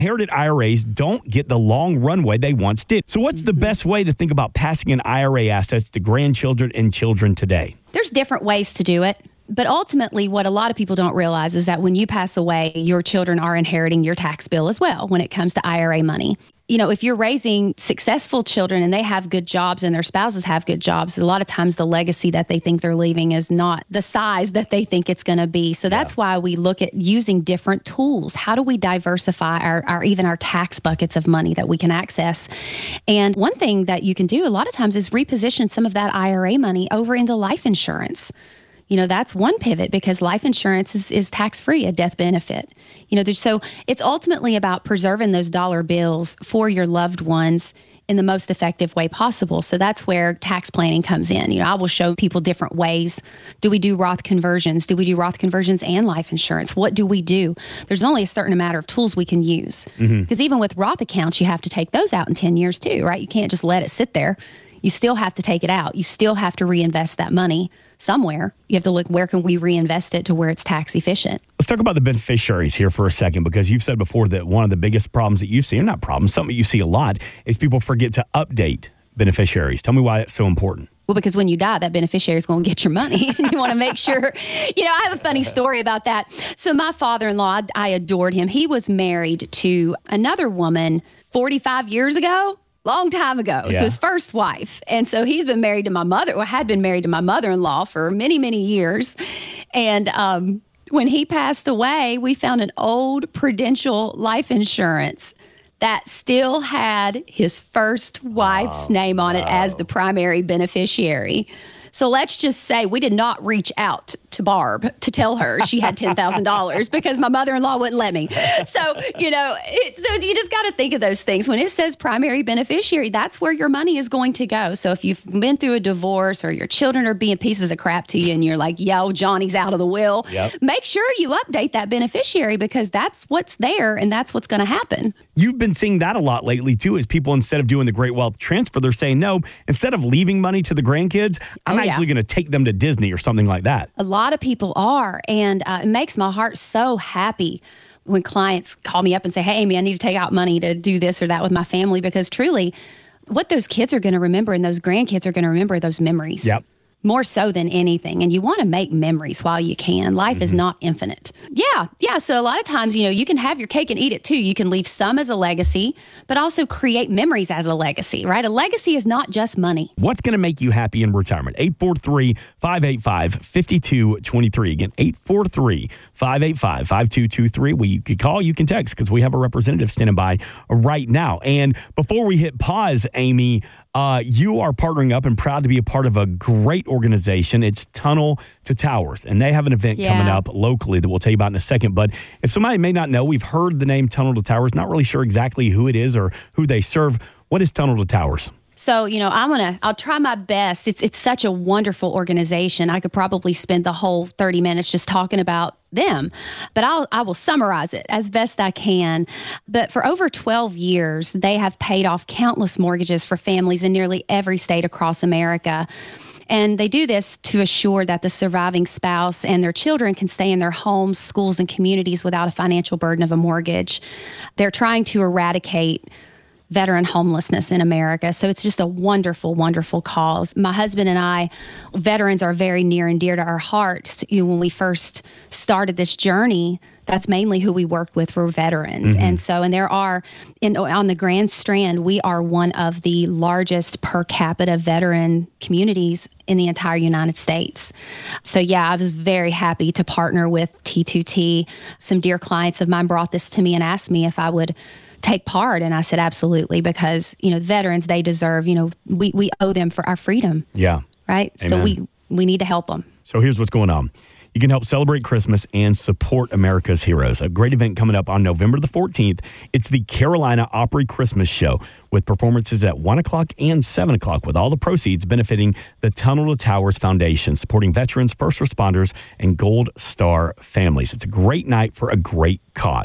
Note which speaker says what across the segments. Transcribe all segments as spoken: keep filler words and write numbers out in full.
Speaker 1: Inherited I R As don't get the long runway they once did. So what's the best way to think about passing an I R A assets to grandchildren and children today?
Speaker 2: There's different ways to do it. But ultimately, what a lot of people don't realize is that when you pass away, your children are inheriting your tax bill as well when it comes to I R A money. You know, if you're raising successful children and they have good jobs and their spouses have good jobs, a lot of times the legacy that they think they're leaving is not the size that they think it's going to be. So that's yeah. why we look at using different tools. How do we diversify our, our even our tax buckets of money that we can access? And one thing that you can do a lot of times is reposition some of that I R A money over into life insurance. You know, that's one pivot because life insurance is, is tax-free, a death benefit. You know, there's, so it's ultimately about preserving those dollar bills for your loved ones in the most effective way possible. So that's where tax planning comes in. You know, I will show people different ways. Do we do Roth conversions? Do we do Roth conversions and life insurance? What do we do? There's only a certain amount of tools we can use. Because mm-hmm. even with Roth accounts, you have to take those out in ten years too, right? You can't just let it sit there. You still have to take it out. You still have to reinvest that money somewhere. You have to look, where can we reinvest it to where it's tax efficient?
Speaker 1: Let's talk about the beneficiaries here for a second, because you've said before that one of the biggest problems that you see, or not problems, something you see a lot, is people forget to update beneficiaries. Tell me why that's so important.
Speaker 2: Well, because when you die, that beneficiary is going to get your money. And you want to make sure, you know, I have a funny story about that. So my father-in-law, I adored him. He was married to another woman forty-five years ago. Long time ago. Yeah. So his first wife. And so he's been married to my mother, or had been married to my mother-in-law for many, many years. And um, when he passed away, we found an old Prudential life insurance that still had his first wife's oh, name on wow. it as the primary beneficiary. So let's just say we did not reach out to Barb to tell her she had ten thousand dollars because my mother-in-law wouldn't let me. So, you know, it, so you just got to think of those things. When it says primary beneficiary, that's where your money is going to go. So if you've been through a divorce or your children are being pieces of crap to you and you're like, yo, Johnny's out of the will, yep. make sure you update that beneficiary because that's what's there and that's what's going to happen.
Speaker 1: You've been seeing that a lot lately, too, is people, instead of doing the Great Wealth Transfer, they're saying, no, instead of leaving money to the grandkids, I'm oh, actually yeah. going to take them to Disney or something like that.
Speaker 2: A lot of people are, and uh, it makes my heart so happy when clients call me up and say, hey, Amy, I need to take out money to do this or that with my family, because truly what those kids are going to remember and those grandkids are going to remember those memories.
Speaker 1: Yep.
Speaker 2: More so than anything. And you want to make memories while you can. Life mm-hmm. is not infinite. Yeah. Yeah. So a lot of times, you know, you can have your cake and eat it too. You can leave some as a legacy, but also create memories as a legacy, right? A legacy is not just money.
Speaker 1: What's going to make you happy in retirement? eight four three, five eight five, five two two three. Again, eight four three, five eight five, five two two three. Well, you can call, you can text, because we have a representative standing by right now. And before we hit pause, Amy, Uh, you are partnering up and proud to be a part of a great organization. It's Tunnel to Towers, and they have an event yeah. coming up locally that we'll tell you about in a second. But if somebody may not know, we've heard the name Tunnel to Towers, not really sure exactly who it is or who they serve. What is Tunnel to Towers?
Speaker 2: So, you know, I'm going to, I'll try my best. It's it's such a wonderful organization. I could probably spend the whole thirty minutes just talking about them, but I'll, I will summarize it as best I can. But for over twelve years, they have paid off countless mortgages for families in nearly every state across America. And they do this to assure that the surviving spouse and their children can stay in their homes, schools, and communities without a financial burden of a mortgage. They're trying to eradicate veteran homelessness in America. So it's just a wonderful, wonderful cause. My husband and I, veterans are very near and dear to our hearts. You know, when we first started this journey, that's mainly who we worked with were veterans. Mm-hmm. And so, and there are, in, on the Grand Strand, we are one of the largest per capita veteran communities in the entire United States. So yeah, I was very happy to partner with T two T. Some dear clients of mine brought this to me and asked me if I would take part. And I said, absolutely, because, you know, veterans, they deserve, you know, we, we owe them for our freedom.
Speaker 1: Yeah.
Speaker 2: Right.
Speaker 1: Amen.
Speaker 2: So we, we need to help them.
Speaker 1: So here's what's going on. You can help celebrate Christmas and support America's heroes. A great event coming up on November the fourteenth. It's the Carolina Opry Christmas Show with performances at one o'clock and seven o'clock, with all the proceeds benefiting the Tunnel to Towers Foundation, supporting veterans, first responders, and Gold Star families. It's a great night for a great cause.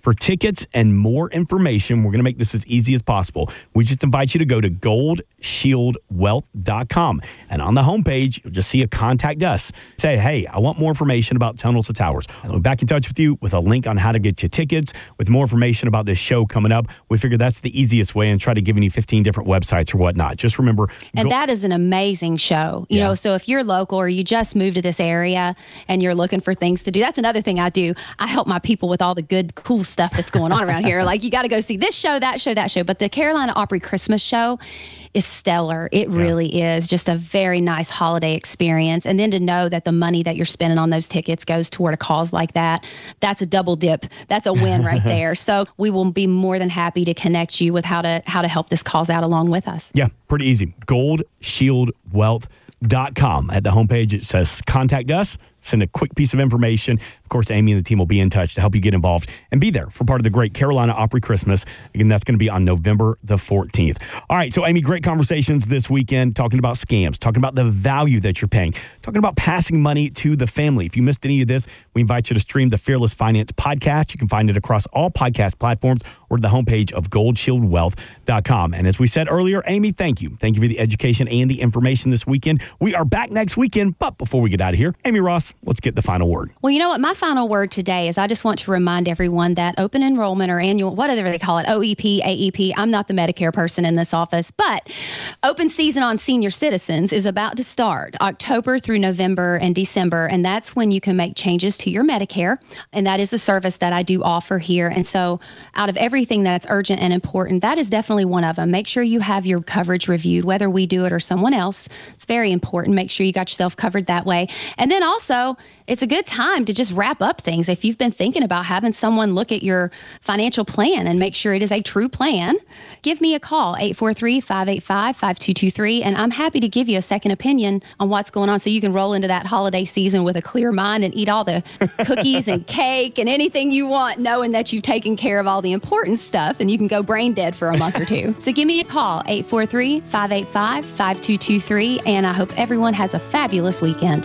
Speaker 1: For tickets and more information, we're going to make this as easy as possible. We just invite you to go to gold shield wealth dot com. And on the homepage, you'll just see a contact us. Say, hey, I want more information about Tunnel to Towers. I'll be back in touch with you with a link on how to get you tickets, with more information about this show coming up. We figure that's the easiest way and try to give you fifteen different websites or whatnot. Just remember.
Speaker 2: And
Speaker 1: go-
Speaker 2: that is an amazing show. You
Speaker 1: Yeah.
Speaker 2: know, so if you're local or you just moved to this area and you're looking for things to do, that's another thing I do. I help my people with all the good, cool stuff that's going on around here. Like, you got to go see this show, that show, that show. But the Carolina Opry Christmas show is stellar. It
Speaker 1: Yeah.
Speaker 2: really is just a very nice holiday experience. And then to know that the money that you're spending on those tickets goes toward a cause like that, that's a double dip. That's a win right there. So we will be more than happy to connect you with how to how to help this cause out along with us.
Speaker 1: Yeah, pretty easy. gold shield wealth dot com. At the homepage, it says contact us. Send a quick piece of information. Of course, Amy and the team will be in touch to help you get involved and be there for part of the great Carolina Opry Christmas. Again, that's going to be on November the fourteenth. All right, so Amy, great conversations this weekend, talking about scams, talking about the value that you're paying, talking about passing money to the family. If you missed any of this, we invite you to stream the Fearless Finance podcast. You can find it across all podcast platforms or the homepage of gold shield wealth dot com. And as we said earlier, Amy, thank you. Thank you for the education and the information this weekend. We are back next weekend, but before we get out of here, Amy Ross, let's get the final word.
Speaker 2: Well, you know what? My final word today is I just want to remind everyone that open enrollment or annual, whatever they call it, O E P, A E P, I'm not the Medicare person in this office, but open season on senior citizens is about to start October through November and December. And that's when you can make changes to your Medicare. And that is a service that I do offer here. And so out of everything that's urgent and important, that is definitely one of them. Make sure you have your coverage reviewed, whether we do it or someone else. It's very important. Make sure you got yourself covered that way. And then also, it's a good time to just wrap up things. If you've been thinking about having someone look at your financial plan and make sure it is a true plan, give me a call, eight four three, five eight five, five two two three, and I'm happy to give you a second opinion on what's going on so you can roll into that holiday season with a clear mind and eat all the cookies and cake and anything you want, knowing that you've taken care of all the important stuff and you can go brain dead for a month or two. So give me a call, eight four three, five eight five, five two two three, and I hope everyone has a fabulous weekend.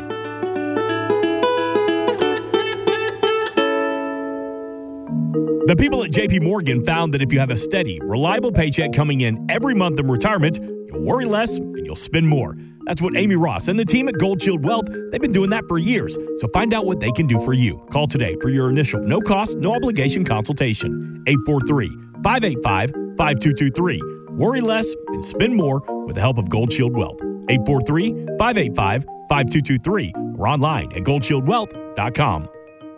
Speaker 1: The people at J P Morgan found that if you have a steady, reliable paycheck coming in every month in retirement, you'll worry less and you'll spend more. That's what Amy Ross and the team at Gold Shield Wealth, they've been doing that for years. So find out what they can do for you. Call today for your initial no-cost, no-obligation consultation. eight four three, five eight five, five two two three. Worry less and spend more with the help of Gold Shield Wealth. eight four three, five eight five, five two two three or online at gold shield wealth dot com.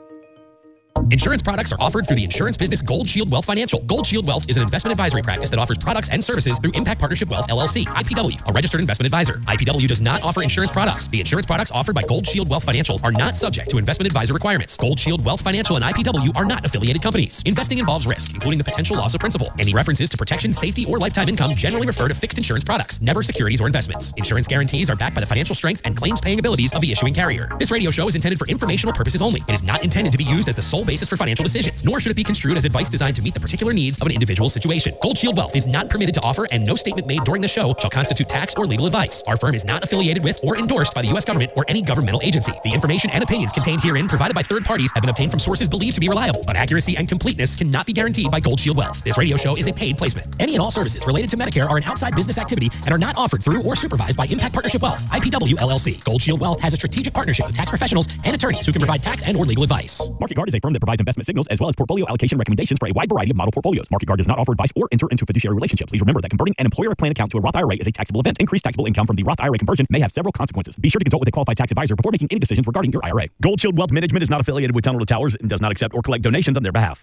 Speaker 3: Insurance products are offered through the insurance business Gold Shield Wealth Financial. Gold Shield Wealth is an investment advisory practice that offers products and services through Impact Partnership Wealth, L L C, I P W, a registered investment advisor. I P W does not offer insurance products. The insurance products offered by Gold Shield Wealth Financial are not subject to investment advisor requirements. Gold Shield Wealth Financial and I P W are not affiliated companies. Investing involves risk, including the potential loss of principal. Any references to protection, safety, or lifetime income generally refer to fixed insurance products, never securities or investments. Insurance guarantees are backed by the financial strength and claims-paying abilities of the issuing carrier. This radio show is intended for informational purposes only. It is not intended to be used as the sole basis for financial decisions, nor should it be construed as advice designed to meet the particular needs of an individual situation. Gold Shield Wealth is not permitted to offer, and no statement made during the show shall constitute tax or legal advice. Our firm is not affiliated with or endorsed by the U S government or any governmental agency. The information and opinions contained herein provided by third parties have been obtained from sources believed to be reliable, but accuracy and completeness cannot be guaranteed by Gold Shield Wealth. This radio show is a paid placement. Any and all services related to Medicare are an outside business activity and are not offered through or supervised by Impact Partnership Wealth, I P W, L L C. Gold Shield Wealth has a strategic partnership with tax professionals and attorneys who can provide tax and or legal advice.
Speaker 1: Market Guard is a firm that provides investment signals as well as portfolio allocation recommendations for a wide variety of model portfolios. Market Guard does not offer advice or enter into fiduciary relationships. Please remember that converting an employer plan account to a Roth I R A is a taxable event. Increased taxable income from the Roth I R A conversion may have several consequences. Be sure to consult with a qualified tax advisor before making any decisions regarding your I R A. Gold Shield Wealth Management is not affiliated with Tunnel to Towers and does not accept or collect donations on their behalf.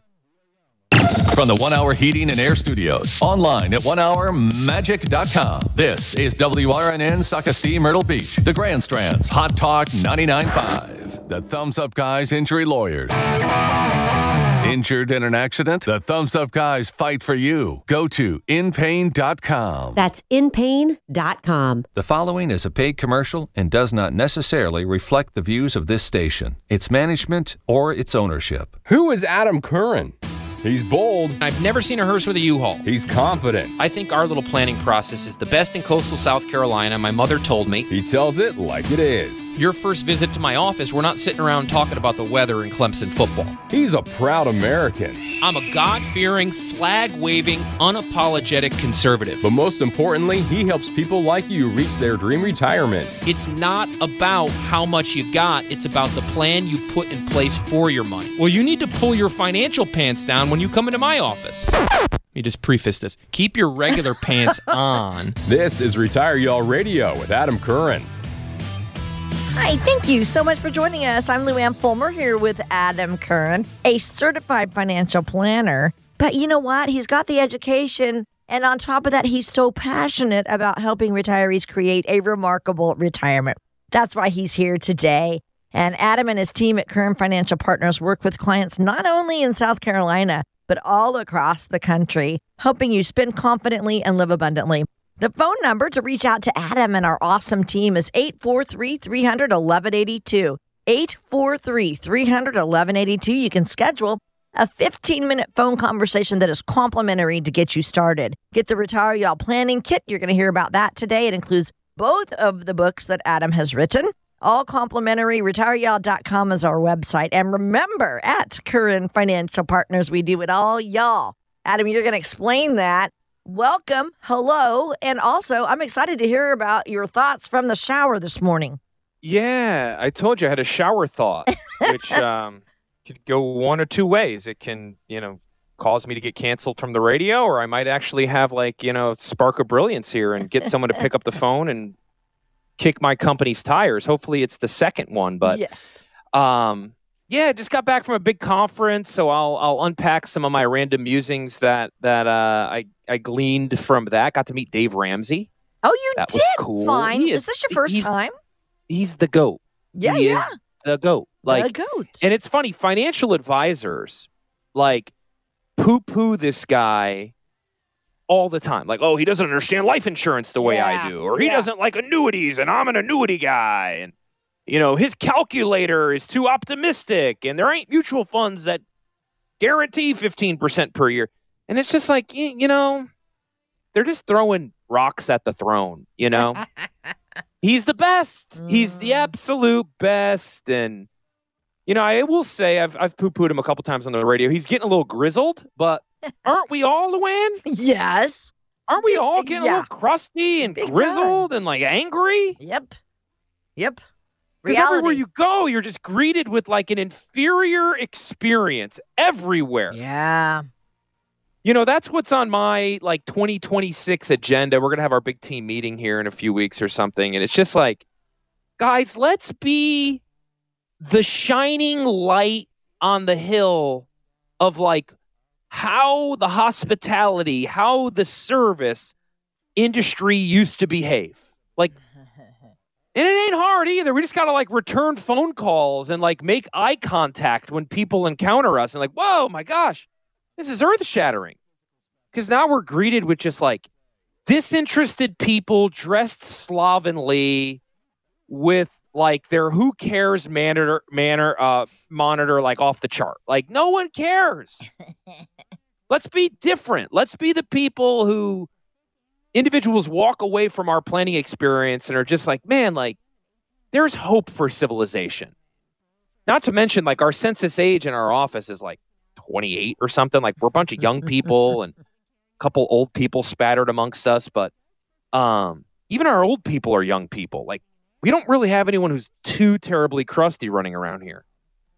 Speaker 4: From the One Hour Heating and Air Studios, online at one hour magic dot com. This is W R N N Socastee Myrtle Beach, the Grand Strands Hot Talk ninety-nine point five, the Thumbs Up Guys Injury Lawyers. Injured in an accident? The Thumbs Up Guys fight for you. Go to in pain dot com.
Speaker 5: That's in pain dot com.
Speaker 6: The following is a paid commercial and does not necessarily reflect the views of this station, its management, or its ownership.
Speaker 7: Who is Adam Curran? He's bold.
Speaker 8: I've never seen a hearse with a U-Haul.
Speaker 7: He's confident.
Speaker 8: I think our little planning process is the best in coastal South Carolina. My mother told me.
Speaker 7: He tells it like it is.
Speaker 8: Your first visit to my office, we're not sitting around talking about the weather and Clemson football.
Speaker 7: He's a proud American.
Speaker 8: I'm a God-fearing, flag-waving, unapologetic conservative.
Speaker 7: But most importantly, he helps people like you reach their dream retirement.
Speaker 8: It's not about how much you got. It's about the plan you put in place for your money. Well, you need to pull your financial pants down when you come into my office. Let me just preface this. Keep your regular pants on.
Speaker 7: This is Retire Y'all Radio with Adam Curran.
Speaker 9: Hi, thank you so much for joining us. I'm Lou Ann Fulmer here with Adam Curran, a certified financial planner. But you know what? He's got the education, and on top of that, he's so passionate about helping retirees create a remarkable retirement. That's why he's here today. And Adam and his team at Curran Financial Partners work with clients not only in South Carolina, but all across the country, helping you spend confidently and live abundantly. The phone number to reach out to Adam and our awesome team is eight four three, three hundred, eleven eighty-two. eight four three, three hundred, eleven eighty-two. You can schedule a fifteen-minute phone conversation that is complimentary to get you started. Get the Retire Y'all Planning Kit. You're going to hear about that today. It includes both of the books that Adam has written. All complimentary. retire y'all dot com is our website. And remember, at Curran Financial Partners, we do it all y'all. Adam, you're going to explain that. Welcome. Hello. And also, I'm excited to hear about your thoughts from the shower this morning.
Speaker 10: Yeah, I told you I had a shower thought, which um, could go one or two ways. It can, you know, cause me to get canceled from the radio, or I might actually have, like, you know, spark of brilliance here and get someone to pick up the phone and kick my company's tires. Hopefully it's the second one, but
Speaker 9: yes.
Speaker 10: Um, yeah, just got back from a big conference, so I'll I'll unpack some of my random musings that that uh, I I gleaned from that. Got to meet Dave Ramsey.
Speaker 9: Oh, you
Speaker 10: that
Speaker 9: did?
Speaker 10: Was cool.
Speaker 9: Fine.
Speaker 10: He
Speaker 9: Is, is this your first
Speaker 10: he's,
Speaker 9: time?
Speaker 10: He's the GOAT.
Speaker 9: Yeah,
Speaker 10: he
Speaker 9: yeah.
Speaker 10: Is the GOAT. Like
Speaker 9: the GOAT.
Speaker 10: And it's funny, financial advisors like poo-poo this guy all the time. Like, oh, he doesn't understand life insurance the way
Speaker 9: yeah.
Speaker 10: I do, or he
Speaker 9: yeah.
Speaker 10: doesn't like annuities, and I'm an annuity guy, and you know, his calculator is too optimistic, and there ain't mutual funds that guarantee fifteen percent per year. And it's just like, you, you know, they're just throwing rocks at the throne, you know? He's the best. Mm. He's the absolute best. And, you know, I will say I've, I've poo-pooed him a couple times on the radio. He's getting a little grizzled, but aren't we all, Luann?
Speaker 9: Yes.
Speaker 10: Aren't we all getting
Speaker 9: yeah.
Speaker 10: a little crusty and Big grizzled time. and, like, angry?
Speaker 9: Yep. Yep.
Speaker 10: Because everywhere you go, you're just greeted with like an inferior experience everywhere.
Speaker 9: Yeah.
Speaker 10: You know, that's what's on my like twenty twenty-six agenda. We're going to have our big team meeting here in a few weeks or something. And it's just like, guys, let's be the shining light on the hill of like how the hospitality, how the service industry used to behave. Like, and it ain't hard either. We just got to like return phone calls and like make eye contact when people encounter us and like, whoa, my gosh, this is earth shattering. Because now we're greeted with just like disinterested people dressed slovenly with like their who cares monitor, manner, uh, monitor like off the chart. Like no one cares. Let's be different. Let's be the people who individuals walk away from our planning experience and are just like, man, like, there's hope for civilization. Not to mention, like, our census age in our office is like twenty-eight or something. Like, we're a bunch of young people and a couple old people spattered amongst us. But um, even our old people are young people. Like, we don't really have anyone who's too terribly crusty running around here.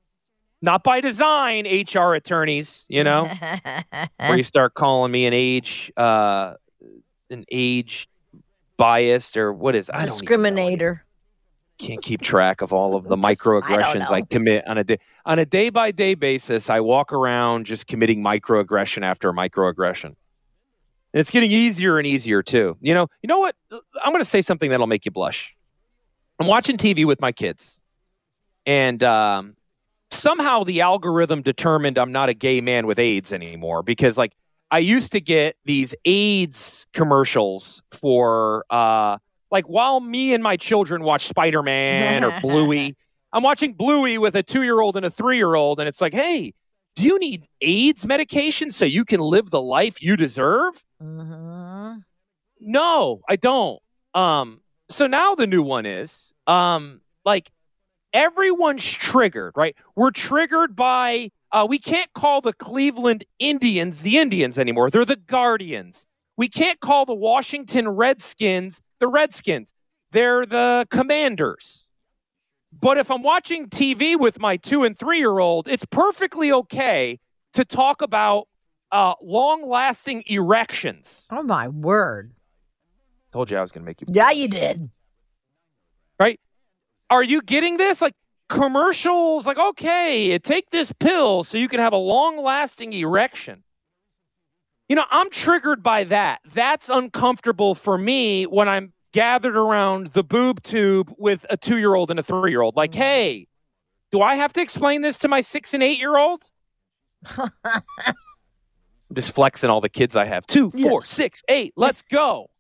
Speaker 10: Not by design, H R attorneys, you know, where you start calling me an age, uh, an age biased or what is I
Speaker 9: discriminator.
Speaker 10: Don't can't keep track of all of the microaggressions I, I commit on a day on a day by day basis. I walk around just committing microaggression after microaggression, and it's getting easier and easier too. You know, you know what? I'm going to say something that'll make you blush. I'm watching T V with my kids, and um, somehow the algorithm determined I'm not a gay man with AIDS anymore because, like, I used to get these AIDS commercials for, uh, like, while me and my children watch Spider-Man or Bluey, I'm watching Bluey with a two-year-old and a three-year-old, and it's like, hey, Do you need AIDS medication so you can live the life you deserve?
Speaker 9: Mm-hmm.
Speaker 10: No, I don't. Um, so now the new one is, um, like, everyone's triggered, right? We're triggered by, uh, we can't call the Cleveland Indians the Indians anymore. They're the Guardians. We can't call the Washington Redskins the Redskins. They're the Commanders. But if I'm watching T V with my two and three-year-old, it's perfectly okay to talk about uh, long-lasting erections.
Speaker 9: Oh, my word.
Speaker 10: Told you I was going to make you.
Speaker 9: Yeah, you did.
Speaker 10: Right? Are you getting this? Like, commercials, like, okay, take this pill so you can have a long-lasting erection. You know, I'm triggered by that. That's uncomfortable for me when I'm gathered around the boob tube with a two-year-old and a three-year-old. Like, hey, do I have to explain this to my six and eight-year-old? I'm just flexing all the kids I have. Two, four, yes. six, eight, let's go.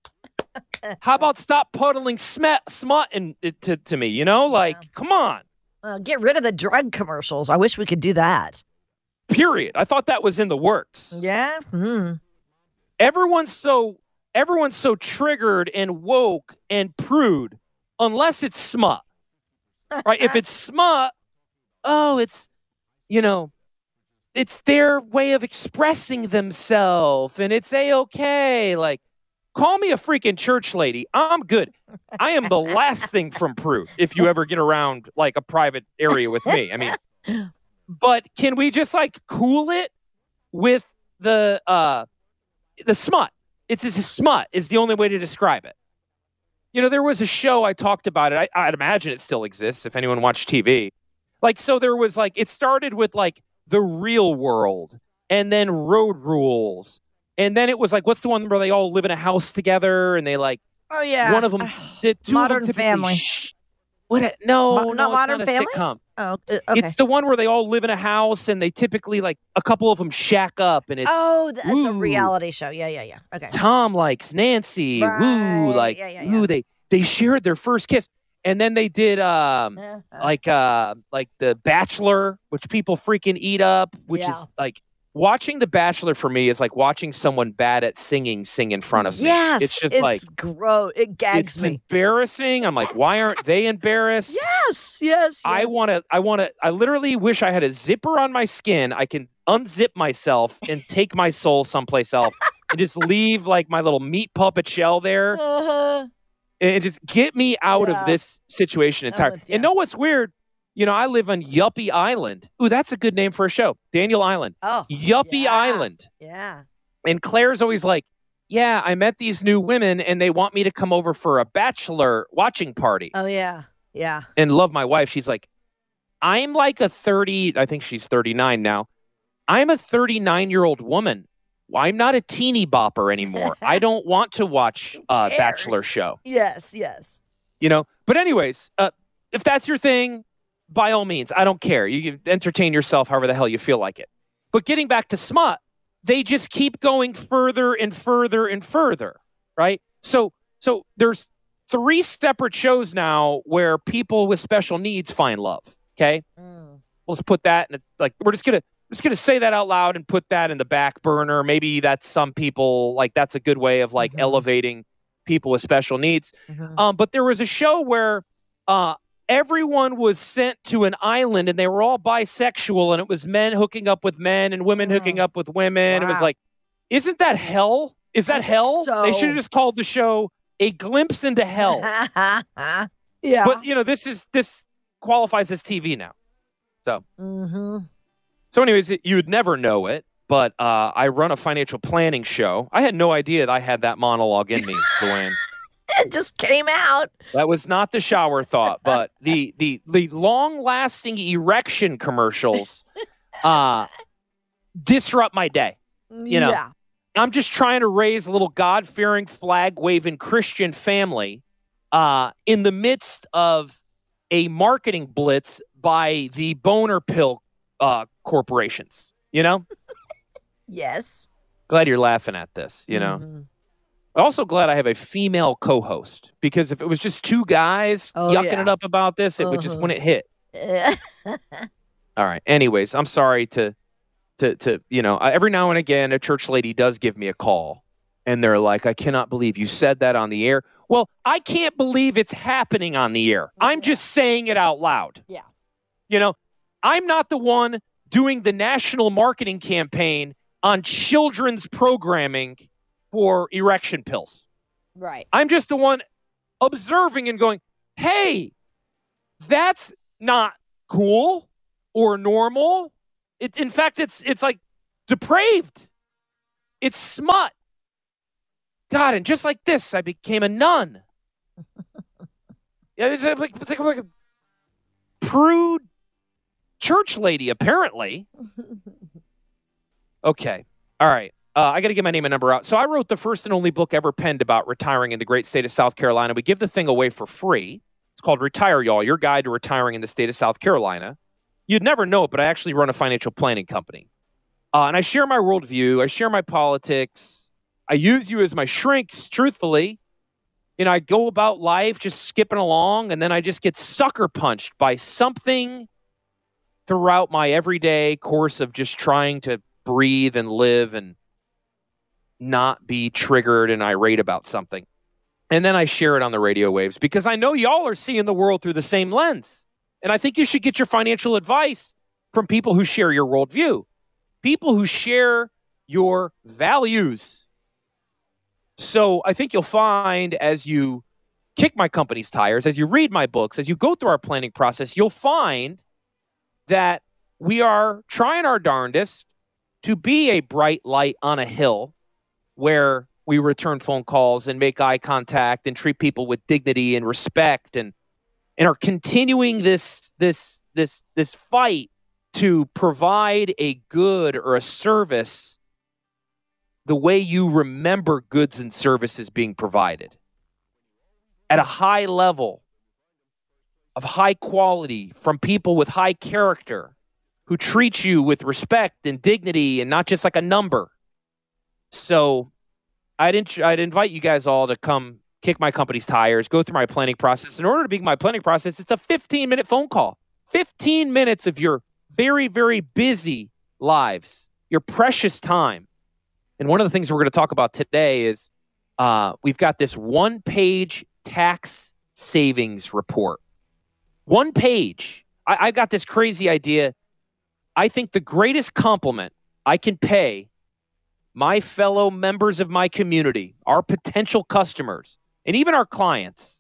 Speaker 10: How about stop puddling sm- smut in, to, to me, you know? Like, yeah. Come on.
Speaker 9: Well, get rid of the drug commercials. I wish we could do that.
Speaker 10: Period. I thought that was in the works.
Speaker 9: Yeah? Hmm.
Speaker 10: Everyone's so everyone's so triggered and woke and prude unless it's smut. Right? If it's smut, oh, it's, you know, it's their way of expressing themselves and it's A-okay. Like, call me a freaking church lady. I'm good. I am the last thing from prude if you ever get around like a private area with me. I mean, but can we just like cool it with the uh, the smut? It's, it's a smut is the only way to describe it. You know, there was a show I talked about it. I, I'd imagine it still exists if anyone watched T V. Like, so there was like, it started with like The Real World and then Road Rules. And then it was like, what's the one where they all live in a house together and they like,
Speaker 9: oh yeah,
Speaker 10: one of them, the two
Speaker 9: Modern
Speaker 10: of them
Speaker 9: Family.
Speaker 10: Sh- what? A, no,
Speaker 9: Mo-
Speaker 10: no,
Speaker 9: not
Speaker 10: it's
Speaker 9: Modern
Speaker 10: not a
Speaker 9: Family.
Speaker 10: Sitcom.
Speaker 9: Oh, okay.
Speaker 10: It's the one where they all live in a house and they typically like a couple of them shack up and it's
Speaker 9: oh, that's
Speaker 10: woo,
Speaker 9: a reality show. Yeah, yeah, yeah. Okay.
Speaker 10: Tom likes Nancy.
Speaker 9: Right.
Speaker 10: Woo, like
Speaker 9: yeah, yeah, yeah.
Speaker 10: woo. They they shared their first kiss. And then they did um
Speaker 9: uh, uh,
Speaker 10: like uh like The Bachelor, which people freaking eat up, which
Speaker 9: yeah.
Speaker 10: is like watching The Bachelor for me is like watching someone bad at singing sing in front of me.
Speaker 9: Yes,
Speaker 10: It's just
Speaker 9: it's
Speaker 10: like
Speaker 9: gross. It gags
Speaker 10: it's
Speaker 9: me.
Speaker 10: embarrassing. I'm like, why aren't they embarrassed?
Speaker 9: Yes, yes, yes.
Speaker 10: I want to I want to I literally wish I had a zipper on my skin. I can unzip myself and take my soul someplace else and just leave like my little meat puppet shell there.
Speaker 9: Uh-huh.
Speaker 10: And just get me out
Speaker 9: Yeah.
Speaker 10: of this situation entirely.
Speaker 9: with you.
Speaker 10: And know what's weird? You know, I live on Yuppie Island. Ooh, that's a good name for a show. Daniel Island.
Speaker 9: Oh,
Speaker 10: Yuppie
Speaker 9: yeah.
Speaker 10: Island.
Speaker 9: Yeah.
Speaker 10: And Claire's always like, yeah, I met these new women and they want me to come over for a bachelor watching party.
Speaker 9: Oh yeah, yeah.
Speaker 10: And love my wife. She's like, I'm like a thirty, I think she's thirty-nine now. I'm a thirty-nine-year-old woman. I'm not a teeny bopper anymore. I don't want to watch a
Speaker 9: cares?
Speaker 10: bachelor show.
Speaker 9: Yes, yes.
Speaker 10: You know, but anyways, uh, if that's your thing, by all means, I don't care. You can entertain yourself however the hell you feel like it. But getting back to smut, they just keep going further and further and further, right? So, so there's three separate shows now where people with special needs find love. Okay,
Speaker 9: Mm.
Speaker 10: we'll just put that in. A, like we're just gonna just gonna say that out loud and put that in the back burner. Maybe that's some people like that's a good way of like
Speaker 9: Mhm.
Speaker 10: elevating people with special needs.
Speaker 9: Mhm.
Speaker 10: Um, but there was a show where uh, everyone was sent to an island and they were all bisexual and it was men hooking up with men and women hooking
Speaker 9: Mm.
Speaker 10: up with women. It was
Speaker 9: Wow.
Speaker 10: like, isn't that hell? Is that
Speaker 9: I think
Speaker 10: hell?
Speaker 9: so.
Speaker 10: They should have just called the show A Glimpse into Hell.
Speaker 9: yeah.
Speaker 10: But, you know, this is this qualifies as T V now. So,
Speaker 9: mm-hmm.
Speaker 10: so anyways, you would never know it, but uh, I run a financial planning show. I had no idea that I had that monologue in me, Luann.
Speaker 9: It just came out.
Speaker 10: That was not the shower thought, but the the the long-lasting erection commercials uh, disrupt my day. You know,
Speaker 9: Yeah.
Speaker 10: I'm just trying to raise a little God-fearing, flag-waving Christian family uh, in the midst of a marketing blitz by the boner pill uh, corporations. You know,
Speaker 9: Yes.
Speaker 10: glad you're laughing at this. You know.
Speaker 9: Mhm.
Speaker 10: I'm also glad I have a female co-host because if it was just two guys
Speaker 9: Oh,
Speaker 10: yucking
Speaker 9: yeah.
Speaker 10: it up about this, it would just
Speaker 9: Uh-huh.
Speaker 10: wouldn't hit. All right. Anyways, I'm sorry to to, to you know, every now and again, a church lady does give me a call, and they're like, I cannot believe you said that on the air. Well, I can't believe it's happening on the air. I'm just saying it out loud.
Speaker 9: Yeah.
Speaker 10: You know, I'm not the one doing the national marketing campaign on children's programming for erection pills.
Speaker 9: Right.
Speaker 10: I'm just the one observing and going, hey, that's not cool or normal. It, in fact, it's it's like depraved. It's smut. God, and just like this, I became a nun. Yeah, it's like, it's like, like a prude church lady, apparently. Okay. All right. Uh, I got to get my name and number out. So I wrote the first and only book ever penned about retiring in the great state of South Carolina. We give the thing away for free. It's called Retire Y'all, Your Guide to Retiring in the State of South Carolina. You'd never know it, but I actually run a financial planning company. Uh, and I share my worldview. I share my politics. I use you as my shrinks, truthfully. You know, I go about life just skipping along, and then I just get sucker punched by something throughout my everyday course of just trying to breathe and live and not be triggered and irate about something. And then I share it on the radio waves because I know y'all are seeing the world through the same lens. And I think you should get your financial advice from people who share your worldview, people who share your values. So I think you'll find as you kick my company's tires, as you read my books, as you go through our planning process, you'll find that we are trying our darndest to be a bright light on a hill where we return phone calls and make eye contact and treat people with dignity and respect and and are continuing this this this this fight to provide a good or a service the way you remember goods and services being provided at a high level of high quality from people with high character who treat you with respect and dignity and not just like a number. So I'd, int- I'd invite you guys all to come kick my company's tires, go through my planning process. In order to begin my planning process, it's a fifteen-minute phone call. fifteen minutes of your very, very busy lives, your precious time. And one of the things we're going to talk about today is uh, we've got this one-page tax savings report. One page. I, I got this crazy idea. I think the greatest compliment I can pay my fellow members of my community, our potential customers, and even our clients,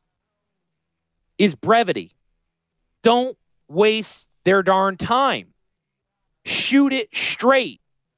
Speaker 10: is brevity. Don't waste their darn time. Shoot it straight.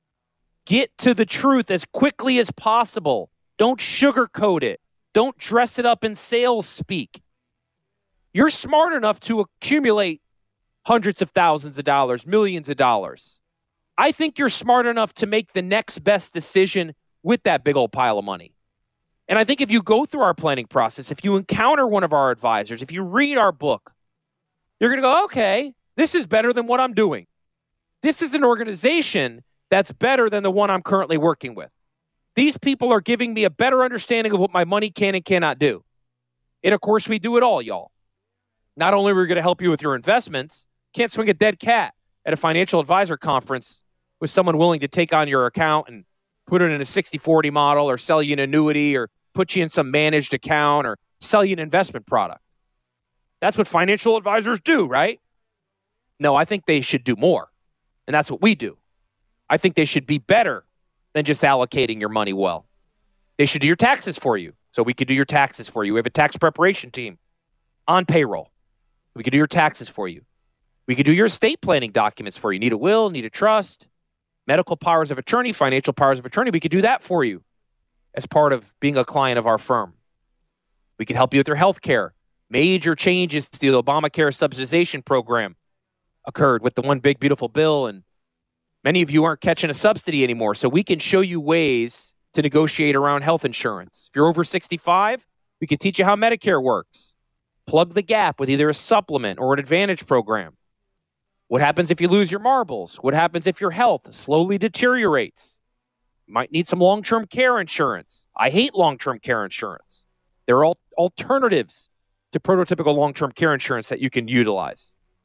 Speaker 10: Get to the truth as quickly as possible. Don't sugarcoat it. Don't dress it up in sales speak. You're smart enough to accumulate hundreds of thousands of dollars, millions of dollars. I think you're smart enough to make the next best decision with that big old pile of money. And I think if you go through our planning process, if you encounter one of our advisors, if you read our book, you're going to go, okay, this is better than what I'm doing. This is an organization that's better than the one I'm currently working with. These people are giving me a better understanding of what my money can and cannot do. And of course, we do it all, y'all. Not only are we going to help you with your investments, can't swing a dead cat at a financial advisor conference with someone willing to take on your account and put it in a sixty forty model or sell you an annuity or put you in some managed account or sell you an investment product. That's what financial advisors do, right? No, I think they should do more. And that's what we do. I think they should be better than just allocating your money well. They should do your taxes for you. So we could do your taxes for you. We have a tax preparation team on payroll. We could do your taxes for you. We could do your estate planning documents for you. Need a will, need a trust, medical powers of attorney, financial powers of attorney. We could do that for you as part of being a client of our firm. We could help you with your health care. Major changes to the Obamacare subsidization program occurred with the one big beautiful bill, and many of you aren't catching a subsidy anymore. So we can show you ways to negotiate around health insurance. If you're over sixty-five, we can teach you how Medicare works. Plug the gap with either a supplement or an advantage program. What happens if you lose your marbles? What happens if your health slowly deteriorates? You might need some long-term care insurance. I hate long-term care insurance. There are alternatives to prototypical long-term care insurance that you can utilize.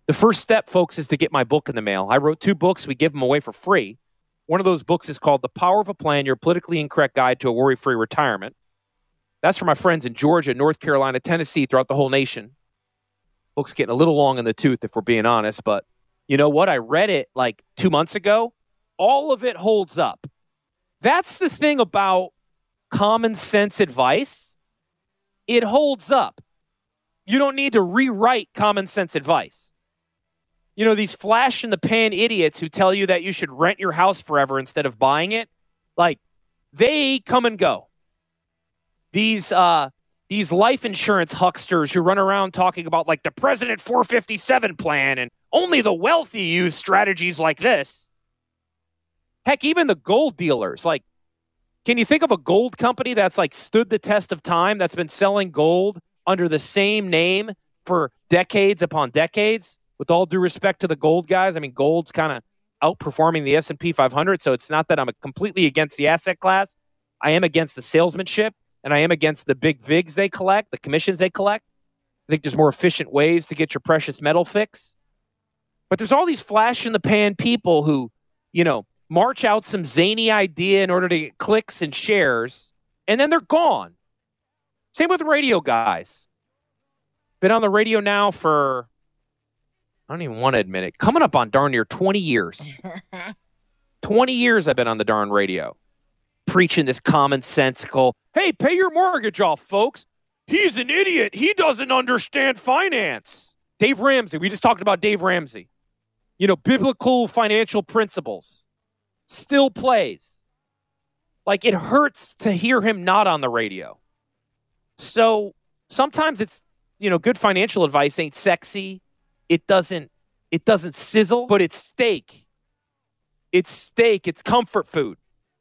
Speaker 10: The first step, folks, is to get my book in the mail. I wrote two books. We give them away for free. One of those books is called The Power of a Plan, Your Politically Incorrect Guide to a Worry-Free Retirement. That's for my friends in Georgia, North Carolina, Tennessee, throughout the whole nation. Book's getting a little long in the tooth, if we're being honest, but you know what? I read it like two months ago. All of it holds up. That's the thing about common sense advice. It holds up. You don't need to rewrite common sense advice. You know, these flash in the pan idiots who tell you that you should rent your house forever instead of buying it, like, they come and go. These uh, these life insurance hucksters who run around talking about, like, the President four fifty-seven plan and only the wealthy use strategies like this. Heck, even the gold dealers, like, can you think of a gold company that's, like, stood the test of time, that's been selling gold under the same name for decades upon decades? With all due respect to the gold guys, I mean, gold's kind of outperforming the S and P five hundred, so it's not that I'm completely against the asset class. I am against the salesmanship, and I am against the big vigs they collect, the commissions they collect. I think there's more efficient ways to get your precious metal fix. But there's all these flash-in-the-pan people who, you know, march out some zany idea in order to get clicks and shares, and then they're gone. Same with radio guys. Been on the radio now for... I don't even want to admit it. Coming up on darn near twenty years. twenty years I've been on the darn radio. Preaching this commonsensical, hey, pay your mortgage off, folks. He's an idiot. He doesn't understand finance. Dave Ramsey. We just talked about Dave Ramsey. You know, biblical financial principles. Still plays. Like, it hurts to hear him not on the radio. So sometimes it's, you know, good financial advice ain't sexy. It doesn't it doesn't sizzle, but it's steak. It's steak. It's comfort food.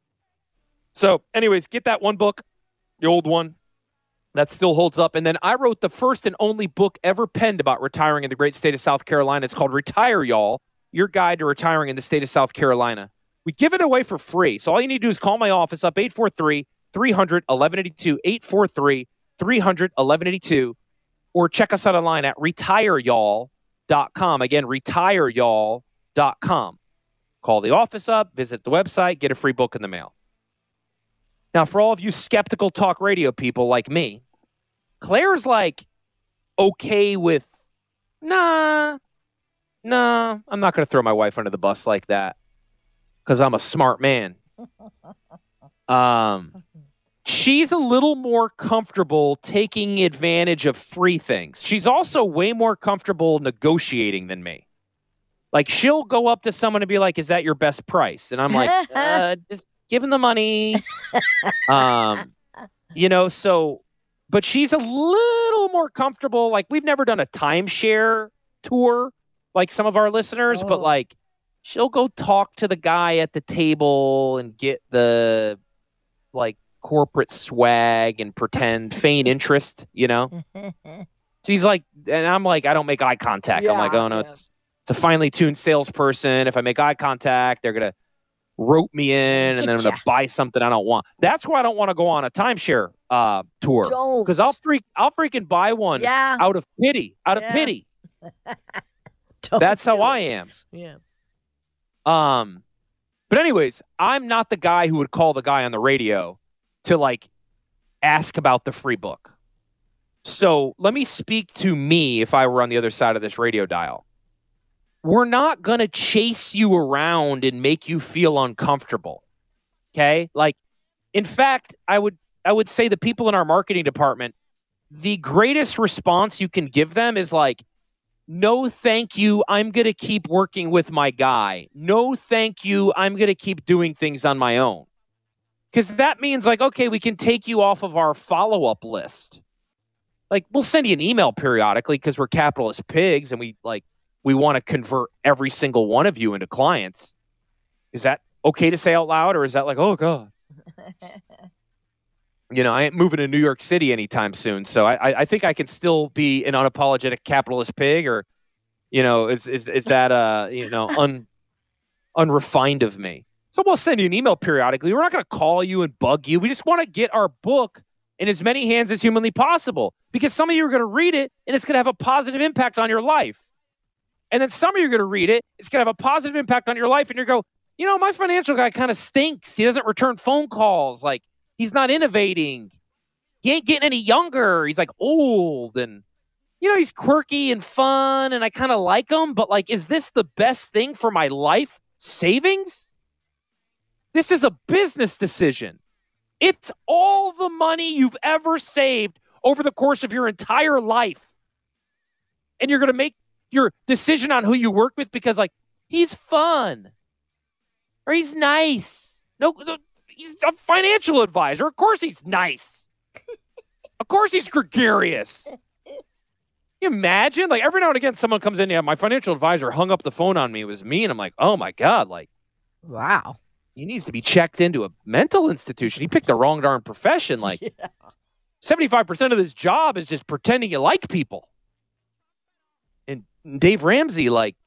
Speaker 10: So, anyways, get that one book, the old one. That still holds up. And then I wrote the first and only book ever penned about retiring in the great state of South Carolina. It's called Retire, Y'all, Your Guide to Retiring in the State of South Carolina. We give it away for free. So all you need to do is call my office up, eight four three, three hundred, eleven eighty-two, eight four three, three hundred, eleven eighty-two, or check us out online at retire y'all dot com. Again, retire y'all dot com. Call the office up, visit the website, get a free book in the mail. Now, for all of you skeptical talk radio people like me, Claire's like okay with, nah, nah, I'm not going to throw my wife under the bus like that because I'm a smart man. Um, she's a little more comfortable taking advantage of free things. She's also way more comfortable negotiating than me. Like, she'll go up to someone and be like, is that your best price? And I'm like, uh, just give him the money. um, you know, so, but she's a little more comfortable. Like, we've never done a timeshare tour like some of our listeners, oh. but like, she'll go talk to the guy at the table and get the, like, corporate swag and pretend, feign interest, you know? She's like, and I'm like, I don't make eye contact. Yeah, I'm like, oh, no, yeah. it's, it's a finely tuned salesperson. If I make eye contact, they're going to rope me in, and Get then I'm going to buy something I don't want. That's why I don't want to go on a timeshare uh, tour. Because I'll freak, I'll freaking buy one
Speaker 9: yeah.
Speaker 10: out of pity, out yeah. of pity. That's how I am.
Speaker 9: Yeah.
Speaker 10: Um, but anyways, I'm not the guy who would call the guy on the radio to, like, ask about the free book. So let me speak to me if I were on the other side of this radio dial. We're not going to chase you around and make you feel uncomfortable. Okay? Like, in fact, I would I would say the people in our marketing department, the greatest response you can give them is like, no, thank you. I'm going to keep working with my guy. No, thank you. I'm going to keep doing things on my own. Because that means, like, okay, we can take you off of our follow-up list. Like, we'll send you an email periodically because we're capitalist pigs and we, like, we want to convert every single one of you into clients. Is that okay to say out loud, or is that like, oh, God? You know, I ain't moving to New York City anytime soon, so I, I think I can still be an unapologetic capitalist pig, or, you know, is is is that uh you know un unrefined of me? So we'll send you an email periodically. We're not going to call you and bug you. We just want to get our book in as many hands as humanly possible, because some of you are going to read it and it's going to have a positive impact on your life. And then some of you are going to read it. It's going to have a positive impact on your life. And you go, you know, my financial guy kind of stinks. He doesn't return phone calls. Like, he's not innovating. He ain't getting any younger. He's like old and, you know, he's quirky and fun and I kind of like him. But like, is this the best thing for my life savings? This is a business decision. It's all the money you've ever saved over the course of your entire life. And you're going to make your decision on who you work with because, like, he's fun or he's nice. No, no he's a financial advisor. Of course he's nice. Of course he's gregarious. You imagine? Like, every now and again, someone comes in, yeah, my financial advisor hung up the phone on me. It was me. And I'm like, oh, my God. Like,
Speaker 9: wow.
Speaker 10: He needs to be checked into a mental institution. He picked the wrong darn profession. Like, yeah. seventy-five percent of this job is just pretending you like people. And Dave Ramsey, like,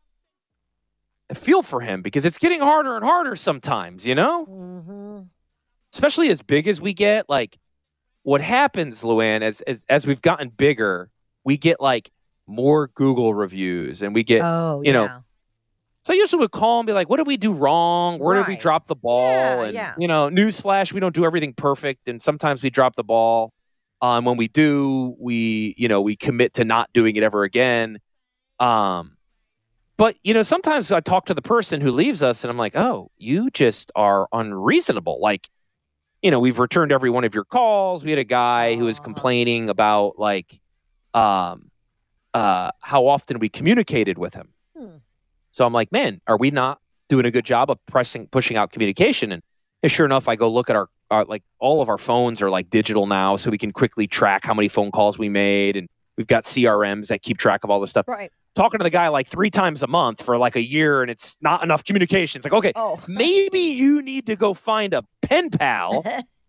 Speaker 10: I feel for him because it's getting harder and harder sometimes, you know? Mm-hmm. Especially as big as we get. Like, what happens, Luann, as, as as we've gotten bigger, we get, like, more Google reviews. And we get, oh, you yeah. know, so I usually would call and be like, what did we do wrong? Where right. did we drop the ball?
Speaker 9: Yeah,
Speaker 10: and,
Speaker 9: yeah.
Speaker 10: you know, newsflash, we don't do everything perfect. And sometimes we drop the ball. Um, when we do, we, you know, we commit to not doing it ever again. Um, but, you know, sometimes I talk to the person who leaves us and I'm like, oh, you just are unreasonable. Like, you know, we've returned every one of your calls. We had a guy who was complaining about, like, um, uh, how often we communicated with him. Hmm. So I'm like, man, are we not doing a good job of pressing, pushing out communication? And, and sure enough, I go look at our, our, like, all of our phones are like digital now, so we can quickly track how many phone calls we made. And we've got C R Ms that keep track of all this stuff.
Speaker 9: Right.
Speaker 10: Talking to the guy like three times a month for like a year, and it's not enough communication. It's like, okay, oh. maybe you need to go find a pen pal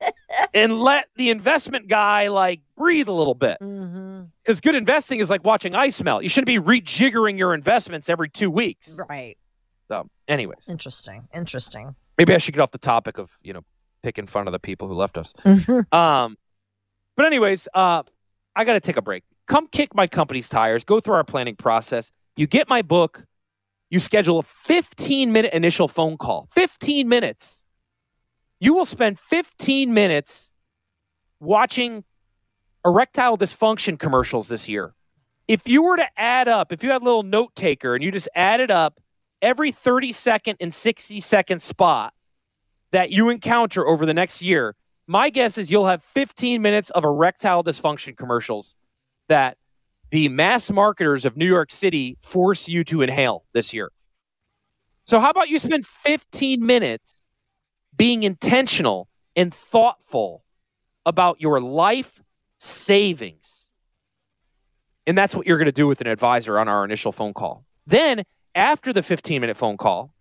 Speaker 10: and let the investment guy like breathe a little bit. Because mm-hmm. good investing is like watching ice melt. You shouldn't be rejiggering your investments every two weeks.
Speaker 9: Right.
Speaker 10: So, anyways.
Speaker 9: Interesting. Interesting.
Speaker 10: Maybe I should get off the topic of, you know, picking fun of the people who left us. um, but anyways, uh, I got to take a break. Come kick my company's tires. Go through our planning process. You get my book. You schedule a fifteen-minute initial phone call. fifteen minutes. You will spend fifteen minutes watching erectile dysfunction commercials this year. If you were to add up, if you had a little note taker and you just added up every thirty-second and sixty-second spot that you encounter over the next year, my guess is you'll have fifteen minutes of erectile dysfunction commercials that the mass marketers of New York City force you to inhale this year. So how about you spend fifteen minutes being intentional and thoughtful about your life savings? And that's what you're going to do with an advisor on our initial phone call. Then, after the fifteen-minute phone call,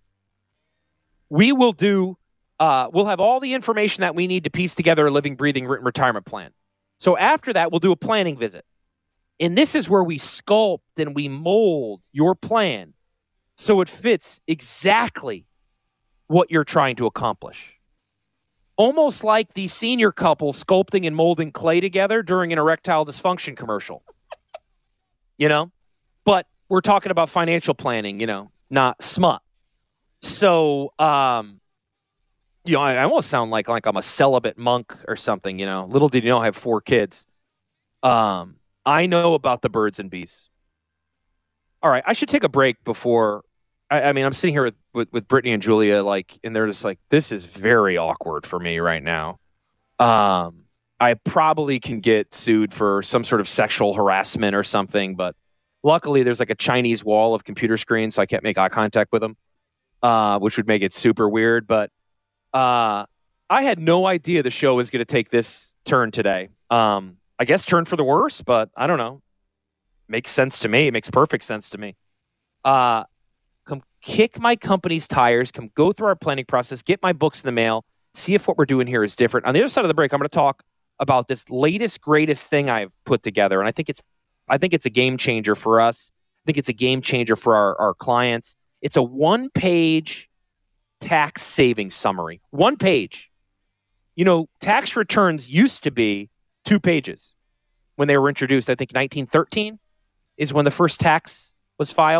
Speaker 10: we will do, uh, we'll have all the information that we need to piece together a living, breathing, written retirement plan. So after that, we'll do a planning visit. And this is where we sculpt and we mold your plan so it fits exactly what you're trying to accomplish. Almost like the senior couple sculpting and molding clay together during an erectile dysfunction commercial. You know? But we're talking about financial planning, you know, not smut. So, um, you know, I, I almost sound like, like I'm a celibate monk or something, you know. Little did you know I have four kids. Um, I know about the birds and bees. All right, I should take a break before. I, I mean, I'm sitting here with, with, with Brittany and Julia, like, and they're just like, this is very awkward for me right now. Um, I probably can get sued for some sort of sexual harassment or something, but luckily there's like a Chinese wall of computer screens, so I can't make eye contact with them, uh, which would make it super weird. But uh, I had no idea the show was going to take this turn today. Um, I guess turn for the worse, but I don't know. Makes sense to me. It makes perfect sense to me. Uh, come kick my company's tires. Come go through our planning process. Get my books in the mail. See if what we're doing here is different. On the other side of the break, I'm going to talk about this latest, greatest thing I've put together. And I think it's I think it's a game changer for us. I think it's a game changer for our, our clients. It's a one-page tax savings summary. One page. You know, tax returns used to be two pages when they were introduced. I think nineteen thirteen is when the first tax was filed.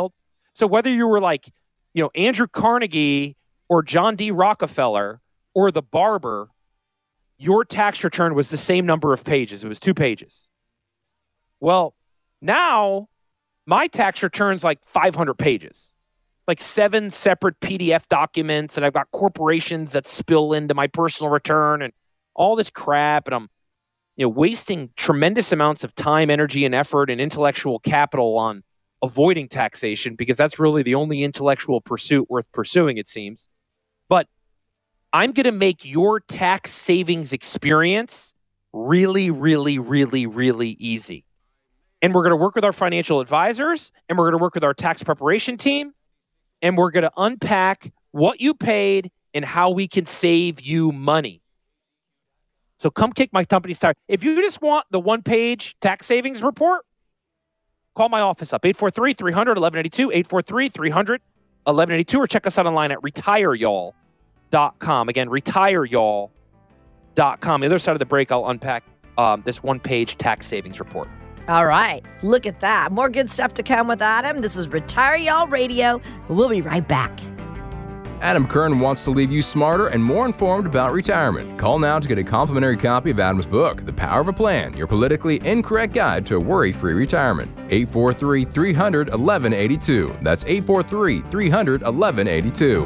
Speaker 10: So whether you were like, you know, Andrew Carnegie or John D. Rockefeller or the barber, your tax return was the same number of pages. It was two pages. Well, now my tax return's like five hundred pages, like seven separate P D F documents, and I've got corporations that spill into my personal return and all this crap, and I'm, you know, wasting tremendous amounts of time, energy, and effort and intellectual capital on avoiding taxation, because that's really the only intellectual pursuit worth pursuing, it seems. But I'm going to make your tax savings experience really, really, really, really easy. And we're going to work with our financial advisors, and we're going to work with our tax preparation team, and we're going to unpack what you paid and how we can save you money. So come kick my company's tire. If you just want the one-page tax savings report, call my office up, eight four three, three hundred, eleven eighty-two, eight four three, three hundred, eleven eighty-two, or check us out online at retire y'all dot com. Again, retire y'all dot com. The other side of the break, I'll unpack um, this one-page tax savings report.
Speaker 9: All right. Look at that. More good stuff to come with Adam. This is Retire Y'all Radio. We'll be right back.
Speaker 7: Adam Kern wants to leave you smarter and more informed about retirement. Call now to get a complimentary copy of Adam's book, The Power of a Plan, your politically incorrect guide to a worry-free retirement. eight four three, three hundred, eleven eighty-two. That's eight four three, three hundred, eleven eighty-two.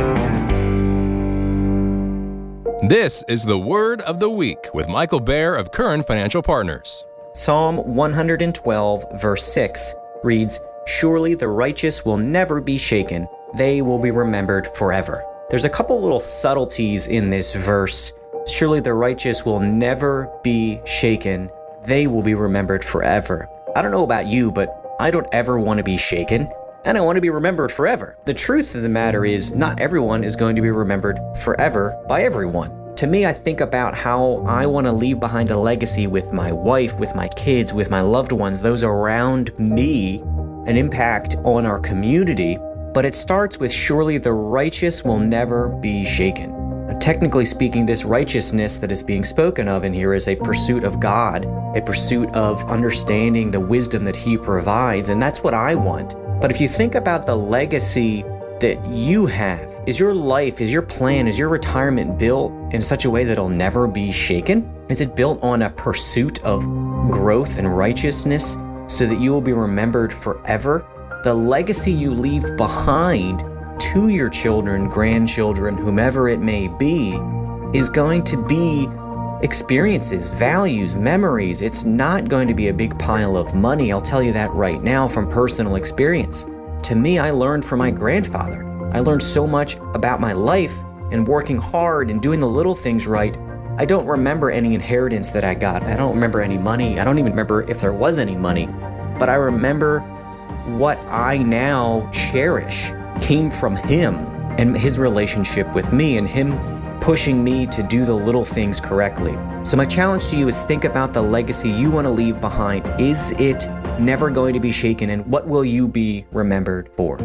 Speaker 7: This is the Word of the Week with Michael Baer of Kern Financial Partners.
Speaker 11: Psalm one hundred twelve, verse six reads, "Surely the righteous will never be shaken. They will be remembered forever." There's a couple little subtleties in this verse. Surely the righteous will never be shaken. They will be remembered forever. I don't know about you, but I don't ever want to be shaken, and I want to be remembered forever. The truth of the matter is, not everyone is going to be remembered forever by everyone. To me, I think about how I want to leave behind a legacy with my wife, with my kids, with my loved ones, those around me, an impact on our community. But it starts with, surely the righteous will never be shaken. Now, technically speaking, this righteousness that is being spoken of in here is a pursuit of God, a pursuit of understanding the wisdom that He provides, and that's what I want. But if you think about the legacy that you have, is your life, is your plan, is your retirement built in such a way that it'll never be shaken? Is it built on a pursuit of growth and righteousness so that you will be remembered forever? The legacy you leave behind to your children, grandchildren, whomever it may be, is going to be experiences, values, memories. It's not going to be a big pile of money. I'll tell you that right now from personal experience. To me, I learned from my grandfather. I learned so much about my life and working hard and doing the little things right. I don't remember any inheritance that I got. I don't remember any money. I don't even remember if there was any money. But I remember what I now cherish came from him and his relationship with me and him pushing me to do the little things correctly. So my challenge to you is think about the legacy you want to leave behind. Is it never going to be shaken, and what will you be remembered for?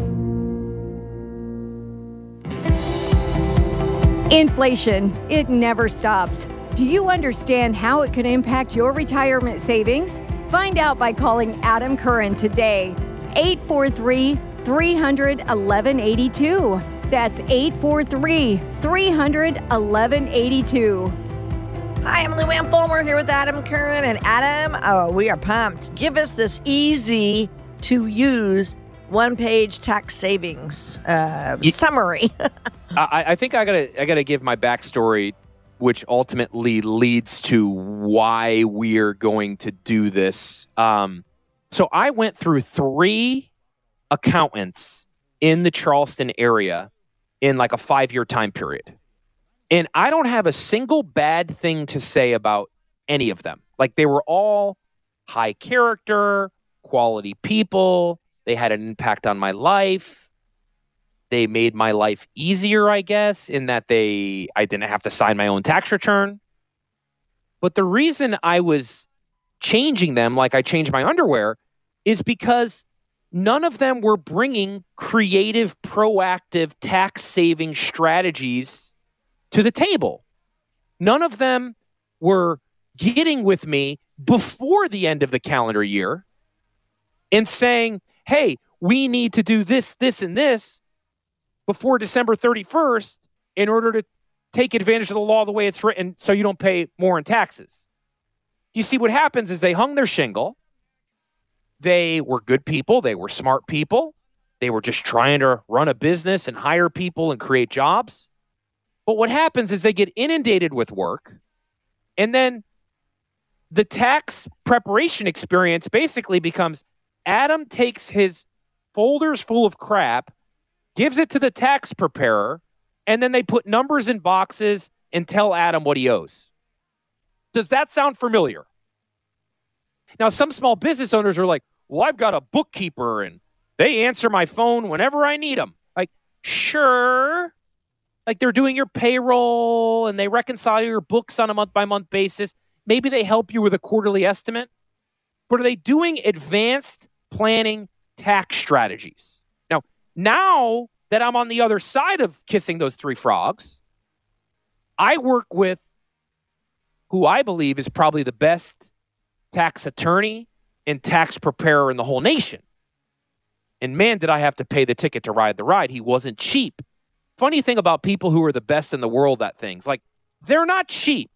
Speaker 12: Inflation, it never stops. Do you understand how it could impact your retirement savings? Find out by calling Adam Curran today. eight four three, three hundred, eleven eighty-two. That's eight four three, three hundred, eleven eighty-two.
Speaker 9: Hi, I'm Lou Ann Fulmer here with Adam Curran. And Adam, oh, we are pumped. Give us this easy to use one-page tax savings uh, summary.
Speaker 10: I, I think I gotta I gotta give my backstory, which ultimately leads to why we're going to do this. Um, so I went through three accountants in the Charleston area in like a five-year time period. And I don't have a single bad thing to say about any of them. Like, they were all high character, quality people. They had an impact on my life. They made my life easier, I guess, in that they I didn't have to sign my own tax return. But the reason I was changing them like I changed my underwear is because none of them were bringing creative, proactive tax-saving strategies to the table. None of them were getting with me before the end of the calendar year and saying, hey, we need to do this, this, and this before December thirty-first in order to take advantage of the law the way it's written so you don't pay more in taxes. You see, what happens is they hung their shingle. They were good people. They were smart people. They were just trying to run a business and hire people and create jobs. But what happens is they get inundated with work, and then the tax preparation experience basically becomes Adam takes his folders full of crap, gives it to the tax preparer, and then they put numbers in boxes and tell Adam what he owes. Does that sound familiar? Now, some small business owners are like, well, I've got a bookkeeper and they answer my phone whenever I need them. Like, sure. Like they're doing your payroll and they reconcile your books on a month-by-month basis. Maybe they help you with a quarterly estimate. But are they doing advanced planning tax strategies? Now, now that I'm on the other side of kissing those three frogs, I work with who I believe is probably the best tax attorney and tax preparer in the whole nation. And man, did I have to pay the ticket to ride the ride. He wasn't cheap. Funny thing about people who are the best in the world at things, like they're not cheap.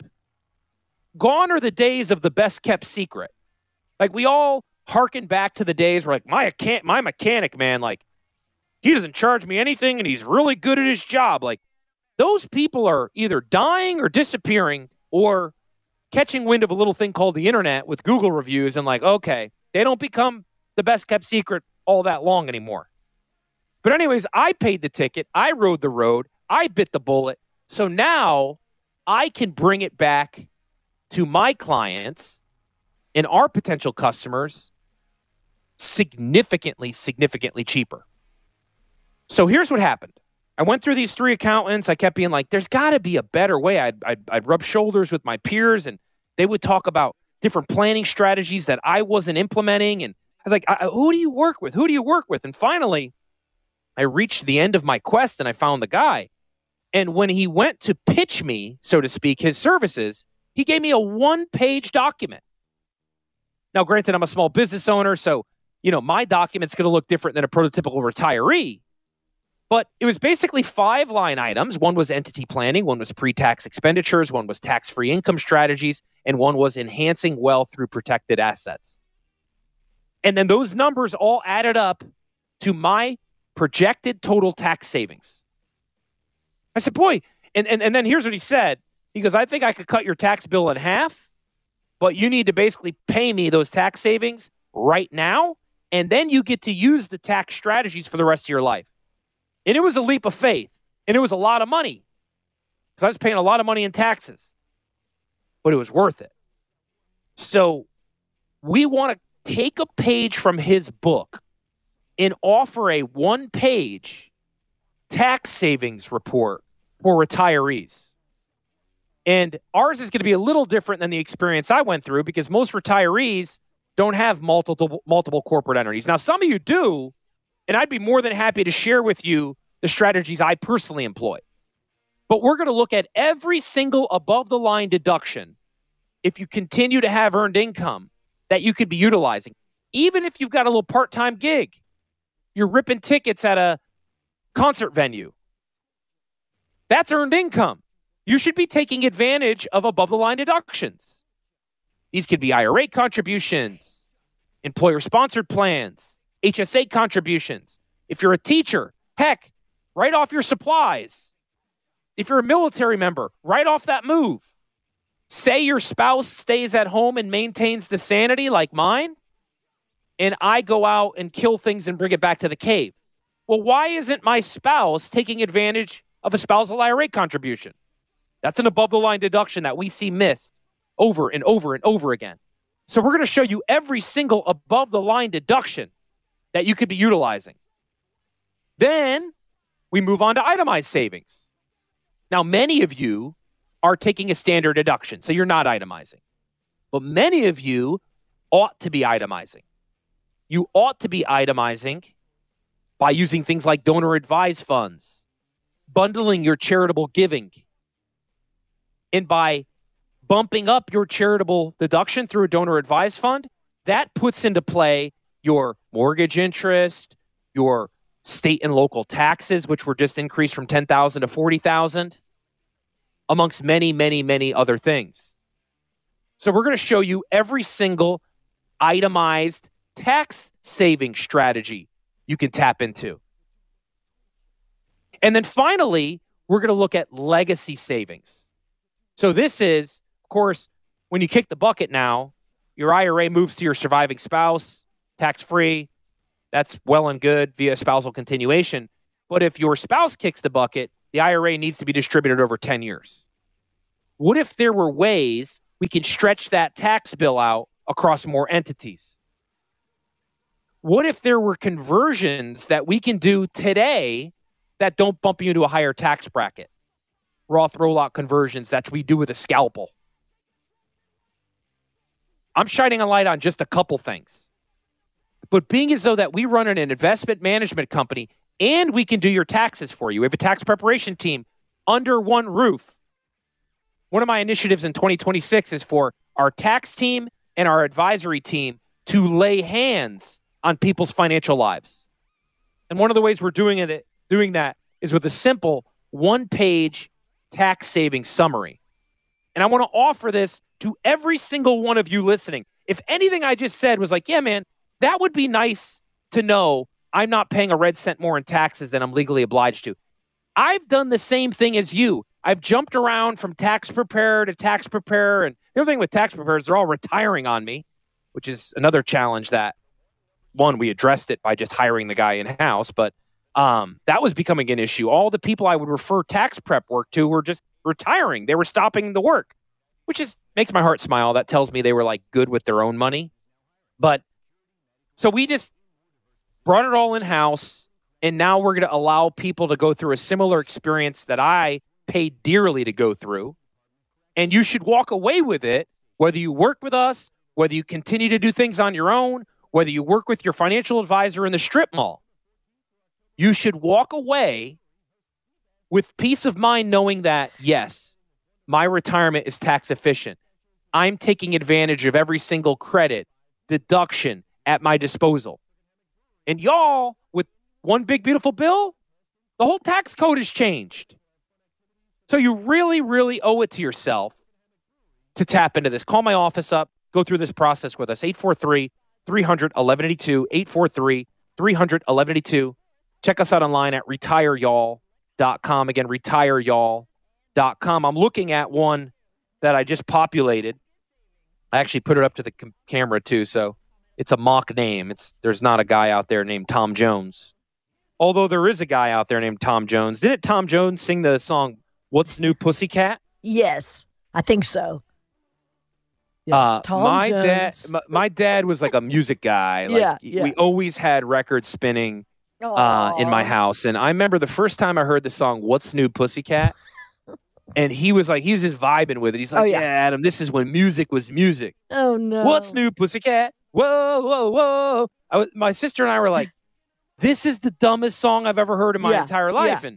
Speaker 10: Gone are the days of the best kept secret. Like we all hearken back to the days where like my, my mechanic, man, like he doesn't charge me anything and he's really good at his job. Like those people are either dying or disappearing or catching wind of a little thing called the internet with Google reviews and like, okay, they don't become the best kept secret all that long anymore. But anyways, I paid the ticket. I rode the road. I bit the bullet. So now I can bring it back to my clients and our potential customers significantly, significantly cheaper. So here's what happened. I went through these three accountants. I kept being like, there's got to be a better way. I'd, I'd, I'd rub shoulders with my peers, and they would talk about different planning strategies that I wasn't implementing. And I was like, I, who do you work with? Who do you work with? And finally, I reached the end of my quest, and I found the guy. And when he went to pitch me, so to speak, his services, he gave me a one-page document. Now, granted, I'm a small business owner, so, you know, my document's going to look different than a prototypical retiree. But it was basically five line items. One was entity planning, one was pre-tax expenditures, one was tax-free income strategies, and one was enhancing wealth through protected assets. And then those numbers all added up to my projected total tax savings. I said, boy, and, and, and then here's what he said. He goes, I think I could cut your tax bill in half, but you need to basically pay me those tax savings right now, and then you get to use the tax strategies for the rest of your life. And it was a leap of faith, and it was a lot of money because I was paying a lot of money in taxes, but it was worth it. So we want to take a page from his book and offer a one-page tax savings report for retirees. And ours is going to be a little different than the experience I went through because most retirees don't have multiple multiple corporate entities. Now, some of you do, and I'd be more than happy to share with you the strategies I personally employ. But we're going to look at every single above-the-line deduction if you continue to have earned income that you could be utilizing. Even if you've got a little part-time gig, you're ripping tickets at a concert venue. That's earned income. You should be taking advantage of above-the-line deductions. These could be I R A contributions, employer-sponsored plans, H S A contributions. If you're a teacher, heck, write off your supplies. If you're a military member, write off that move. Say your spouse stays at home and maintains the sanity like mine, and I go out and kill things and bring it back to the cave. Well, why isn't my spouse taking advantage of a spousal I R A contribution? That's an above-the-line deduction that we see missed over and over and over again. So we're going to show you every single above-the-line deduction that you could be utilizing. Then we move on to itemized savings. Now, many of you are taking a standard deduction, so you're not itemizing. But many of you ought to be itemizing. You ought to be itemizing by using things like donor-advised funds, bundling your charitable giving, and by bumping up your charitable deduction through a donor-advised fund, that puts into play your mortgage interest, your state and local taxes, which were just increased from ten thousand to forty thousand, amongst many, many, many other things. So we're going to show you every single itemized tax saving strategy you can tap into. And then finally, we're going to look at legacy savings. So this is, of course, when you kick the bucket now, your I R A moves to your surviving spouse, tax-free. That's well and good via spousal continuation. But if your spouse kicks the bucket, the I R A needs to be distributed over ten years. What if there were ways we can stretch that tax bill out across more entities? What if there were conversions that we can do today that don't bump you into a higher tax bracket? Roth rollout conversions that we do with a scalpel. I'm shining a light on just a couple things. But being as though that we run an investment management company and we can do your taxes for you. We have a tax preparation team under one roof. One of my initiatives in twenty twenty-six is for our tax team and our advisory team to lay hands on people's financial lives. And one of the ways we're doing it, doing that is with a simple one-page tax savings summary. And I want to offer this to every single one of you listening. If anything I just said was like, yeah, man, that would be nice to know I'm not paying a red cent more in taxes than I'm legally obliged to. I've done the same thing as you. I've jumped around from tax preparer to tax preparer. And the other thing with tax preparers, they're all retiring on me, which is another challenge that, one, we addressed it by just hiring the guy in-house, but um, that was becoming an issue. All the people I would refer tax prep work to were just retiring. They were stopping the work, which is makes my heart smile. That tells me they were like good with their own money. But so we just brought it all in-house, and now we're going to allow people to go through a similar experience that I paid dearly to go through. And you should walk away with it, whether you work with us, whether you continue to do things on your own, whether you work with your financial advisor in the strip mall. You should walk away with peace of mind knowing that, yes, my retirement is tax efficient. I'm taking advantage of every single credit, deduction at my disposal. And y'all, with one big, beautiful bill, the whole tax code has changed. So you really, really owe it to yourself to tap into this. Call my office up. Go through this process with us. eight four three, three hundred, eleven eighty-two. eight four three, three hundred, eleven eighty-two. Check us out online at retire y'all dot com. Again, retire y'all dot com. I'm looking at one that I just populated. I actually put it up to the com- camera too, so it's a mock name. It's There's not a guy out there named Tom Jones. Although there is a guy out there named Tom Jones. Didn't Tom Jones sing the song What's New Pussycat?
Speaker 9: Yes, I think so. Yes,
Speaker 10: uh,
Speaker 9: Tom
Speaker 10: my
Speaker 9: Jones.
Speaker 10: dad, my, my dad was like a music guy. Like,
Speaker 9: Yeah, yeah.
Speaker 10: We always had records spinning uh, in my house. And I remember the first time I heard the song What's New Pussycat? And he was like, he was just vibing with it. He's like,
Speaker 9: Oh,
Speaker 10: yeah.
Speaker 9: yeah.
Speaker 10: Adam, this is when music was music.
Speaker 9: Oh, no.
Speaker 10: What's new, Pussycat? Whoa, whoa, whoa. I was, my sister and I were like, this is the dumbest song I've ever heard in my
Speaker 9: Yeah,
Speaker 10: entire life.
Speaker 9: yeah.
Speaker 10: And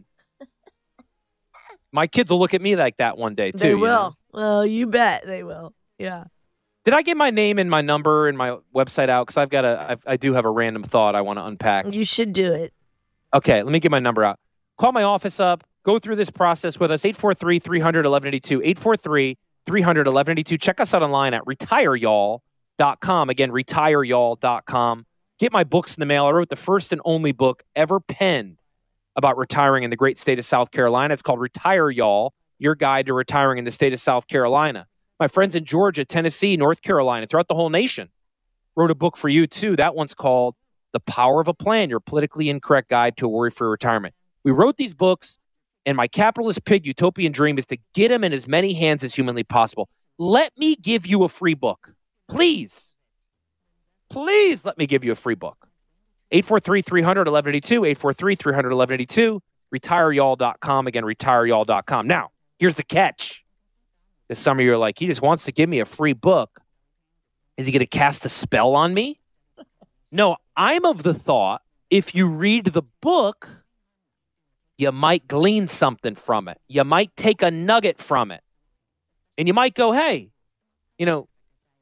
Speaker 10: my kids will look at me like that one day, too.
Speaker 9: They
Speaker 10: you
Speaker 9: will.
Speaker 10: know?
Speaker 9: Well, you bet they will. Yeah.
Speaker 10: Did I get my name and my number and my website out? Because I've got a, I, I do have a random thought I want to unpack.
Speaker 9: You should do it.
Speaker 10: Okay, let me get my number out. Call my office up. Go through this process with us. eight four three, three hundred, eleven eighty-two. eight four three, three hundred, eleven eighty-two. Check us out online at retire y'all dot com. Again, retire y'all dot com. Get my books in the mail. I wrote the first and only book ever penned about retiring in the great state of South Carolina. It's called Retire Y'all, Your Guide to Retiring in the State of South Carolina. My friends in Georgia, Tennessee, North Carolina, throughout the whole nation, wrote a book for you, too. That one's called The Power of a Plan, Your Politically Incorrect Guide to a Worry-Free Retirement. We wrote these books, and my capitalist pig utopian dream is to get them in as many hands as humanly possible. Let me give you a free book. Please. Please let me give you a free book. eight four three, three hundred, eleven eighty-two. eight four three, three hundred, eleven eighty-two. retire y'all dot com. Again, retire y'all dot com. Now, here's the catch. Because some of you are like, he just wants to give me a free book. Is he going to cast a spell on me? No, I'm of the thought, if you read the book, you might glean something from it. You might take a nugget from it. And you might go, hey, you know,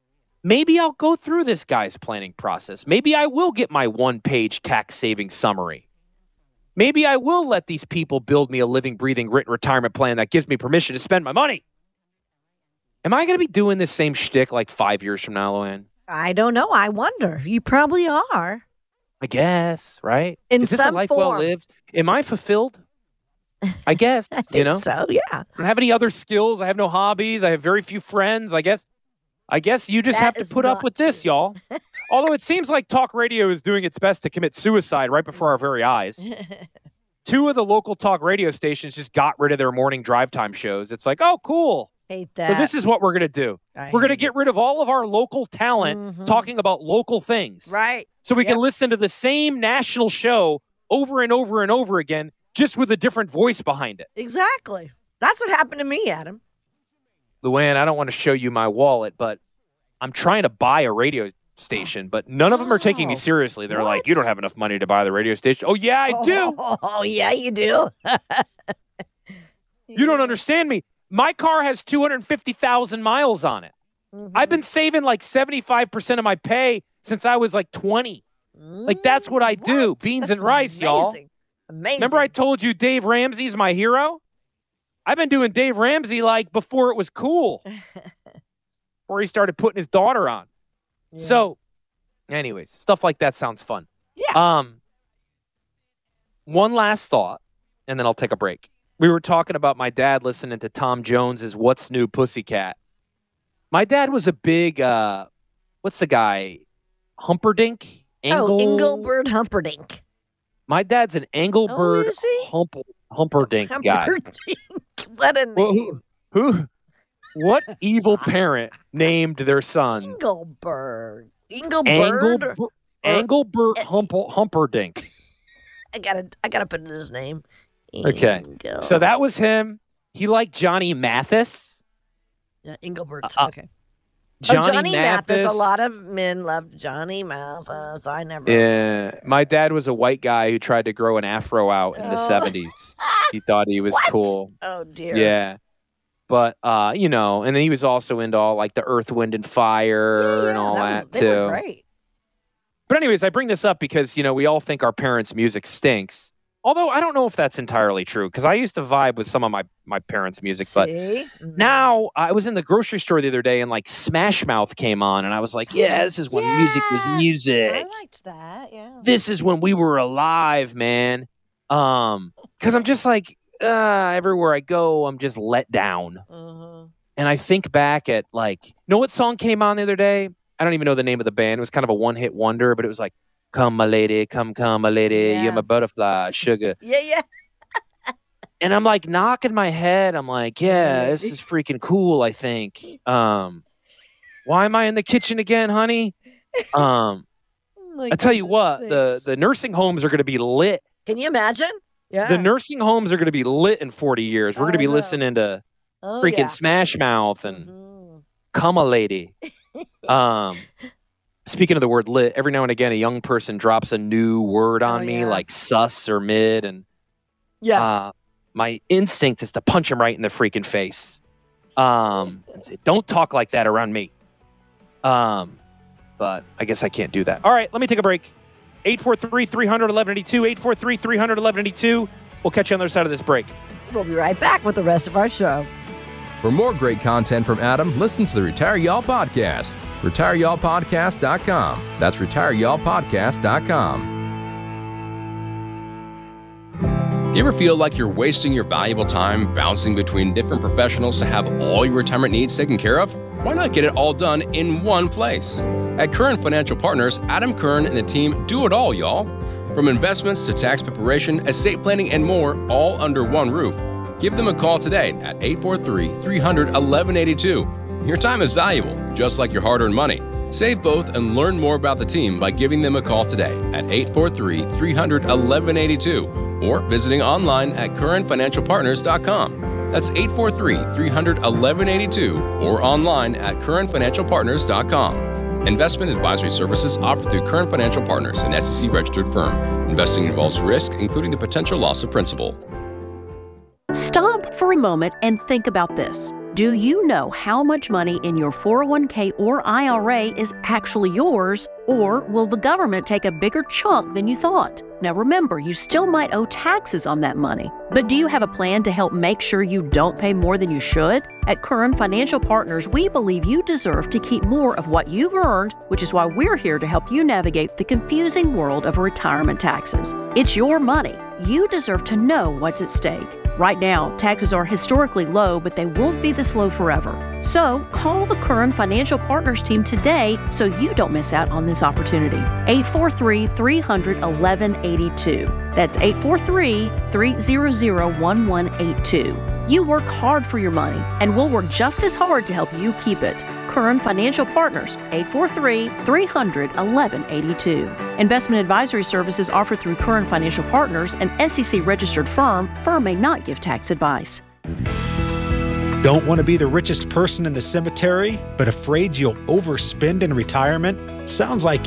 Speaker 10: maybe I'll go through this guy's planning process. Maybe I will get my one-page tax saving summary. Maybe I will let these people build me a living, breathing, written retirement plan that gives me permission to spend my money. Am I going to be doing this same shtick like five years from now, Luann?
Speaker 9: I don't know. I wonder. You probably are.
Speaker 10: I guess, right?
Speaker 9: In
Speaker 10: Is this
Speaker 9: some
Speaker 10: a life
Speaker 9: form.
Speaker 10: well lived? Am I fulfilled? I guess,
Speaker 9: I think
Speaker 10: you know?
Speaker 9: so, yeah.
Speaker 10: I don't have any other skills. I have no hobbies. I have very few friends. I guess I guess you just
Speaker 9: That
Speaker 10: have to
Speaker 9: is
Speaker 10: put up
Speaker 9: not
Speaker 10: with this, y'all. Although it seems like talk radio is doing its best to commit suicide right before our very eyes. Two of the local talk radio stations just got rid of their morning drive time shows. It's like, oh, cool.
Speaker 9: Hate that.
Speaker 10: So this is what we're going to do.
Speaker 9: I
Speaker 10: We're going to
Speaker 9: hate
Speaker 10: get rid of all of our local talent
Speaker 9: Mhm.
Speaker 10: talking about local things.
Speaker 9: Right.
Speaker 10: So we
Speaker 9: Yep.
Speaker 10: can listen to the same national show over and over and over again, just with a different voice behind it.
Speaker 9: Exactly. That's what happened to me, Adam.
Speaker 10: Luann, I don't want to show you my wallet, but I'm trying to buy a radio station, but none of them are taking me
Speaker 9: Oh,
Speaker 10: seriously. They're
Speaker 9: what?
Speaker 10: like, you don't have enough money to buy the radio station. Oh, yeah, I do.
Speaker 9: Oh, yeah, you do.
Speaker 10: You don't understand me. My car has two hundred fifty thousand miles on it.
Speaker 9: Mm-hmm.
Speaker 10: I've been saving like seventy-five percent of my pay since I was like twenty. Like, that's what I do.
Speaker 9: What?
Speaker 10: Beans
Speaker 9: That's
Speaker 10: and rice, y'all.
Speaker 9: amazing. Amazing.
Speaker 10: Remember I told you Dave Ramsey's my hero? I've been doing Dave Ramsey like before it was cool. Before he started putting his daughter on.
Speaker 9: Yeah.
Speaker 10: So, anyways, stuff like that sounds fun.
Speaker 9: Yeah.
Speaker 10: Um, one last thought, and then I'll take a break. We were talking about my dad listening to Tom Jones's What's New Pussycat. My dad was a big, uh, what's the guy? Humperdinck? Angle-
Speaker 9: Oh, Engelbert Humperdinck.
Speaker 10: My dad's an Engelbert
Speaker 9: Oh, is he?
Speaker 10: Hump- Humperdinck guy.
Speaker 9: Humperdinck. What a name.
Speaker 10: Well, who, who, what evil parent named their son
Speaker 9: Engelbert. Engelbert.
Speaker 10: Engelbert,
Speaker 9: or-
Speaker 10: Engelbert Hump- Humperdinck?
Speaker 9: I gotta, I gotta put in his name.
Speaker 10: Okay.
Speaker 9: Engel-
Speaker 10: So that was him. He liked Johnny Mathis.
Speaker 9: Yeah, Engelbert.
Speaker 10: Uh,
Speaker 9: okay.
Speaker 10: Johnny,
Speaker 9: oh, Johnny
Speaker 10: Mathis.
Speaker 9: Mathis. A lot of men loved Johnny Mathis. I never.
Speaker 10: Yeah. My dad was a white guy who tried to grow an afro out in the
Speaker 9: Oh.
Speaker 10: seventies. He thought he was
Speaker 9: What?
Speaker 10: cool.
Speaker 9: Oh dear.
Speaker 10: Yeah. But, uh, you know, and then he was also into all like the Earth, Wind, and Fire
Speaker 9: Yeah,
Speaker 10: and all
Speaker 9: that,
Speaker 10: that,
Speaker 9: was, they
Speaker 10: too.
Speaker 9: were great.
Speaker 10: But anyways, I bring this up because, you know, we all think our parents' music stinks. Although I don't know if that's entirely true because I used to vibe with some of my, my parents' music. But
Speaker 9: See?
Speaker 10: now I was in the grocery store the other day and like Smash Mouth came on and I was like, yeah, this is when music was
Speaker 9: Yeah,
Speaker 10: music.
Speaker 9: I liked that. Yeah.
Speaker 10: This is when we were alive, man. Um, because I'm just like, uh, everywhere I go, I'm just let down.
Speaker 9: Uh-huh.
Speaker 10: And I think back at like, you know what song came on the other day? I don't even know the name of the band. It was kind of a one hit wonder, but it was like, come, my lady, come, come, my lady,
Speaker 9: Yeah.
Speaker 10: you're my butterfly, sugar.
Speaker 9: Yeah, yeah.
Speaker 10: And I'm like knocking my head. I'm like, yeah, this is freaking cool, I think. Um, why am I in the kitchen again, honey? Um,
Speaker 9: My
Speaker 10: I tell you
Speaker 9: goodness
Speaker 10: what, the,
Speaker 9: sakes.
Speaker 10: the nursing homes are going to be lit.
Speaker 9: Can you imagine? Yeah.
Speaker 10: The nursing homes are going to be lit in forty years. We're going to
Speaker 9: I
Speaker 10: be
Speaker 9: know.
Speaker 10: listening to
Speaker 9: oh,
Speaker 10: freaking
Speaker 9: yeah.
Speaker 10: Smash Mouth and
Speaker 9: Mhm.
Speaker 10: Come a Lady. um, speaking of the word lit, every now and again, a young person drops a new word on
Speaker 9: Oh,
Speaker 10: me,
Speaker 9: yeah.
Speaker 10: like sus or mid, and
Speaker 9: Yeah.
Speaker 10: uh, my instinct is to punch him right in the freaking face. Um, and say, don't talk like that around me. Um, but I guess I can't do that. All right, let me take a break. eight four three, three hundred, eleven eighty-two, eight four three, three hundred, eleven eighty-two. We'll catch you on the other side of this break.
Speaker 9: We'll be right back with the rest of our show.
Speaker 7: For more great content from Adam, listen to the Retire Y'all podcast. retire y'all podcast dot com. That's retire y'all podcast dot com. Do you ever feel like you're wasting your valuable time bouncing between different professionals to have all your retirement needs taken care of? Why not get it all done in one place? At Current Financial Partners, Adam Kern and the team do it all, y'all. From investments to tax preparation, estate planning, and more, all under one roof. Give them a call today at eight four three, three hundred, eleven eighty-two. Your time is valuable, just like your hard-earned money. Save both and learn more about the team by giving them a call today at eight four three, three hundred, eleven eighty-two or visiting online at current financial partners dot com. That's eight four three, three hundred, eleven eighty-two or online at current financial partners dot com. Investment advisory services offered through Current Financial Partners, an S E C-registered firm. Investing involves risk, including the potential loss of principal.
Speaker 13: Stop for a moment and think about this. Do you know how much money in your four oh one k or I R A is actually yours, or will the government take a bigger chunk than you thought? Now remember, you still might owe taxes on that money, but do you have a plan to help make sure you don't pay more than you should? At Curran Financial Partners, we believe you deserve to keep more of what you've earned, which is why we're here to help you navigate the confusing world of retirement taxes. It's your money. You deserve to know what's at stake. Right now, taxes are historically low, but they won't be this low forever. So call the Curran Financial Partners team today so you don't miss out on this opportunity. eight four three, three hundred, eleven eighty-two. That's eight four three, three hundred, eleven eighty-two. You work hard for your money, and we'll work just as hard to help you keep it. Curran Financial Partners, eight four three, three hundred, eleven eighty-two. Investment advisory services offered through Curran Financial Partners, an S E C-registered firm. Firm may not give tax advice.
Speaker 14: Don't want to be the richest person in the cemetery, but afraid you'll overspend in retirement? Sounds like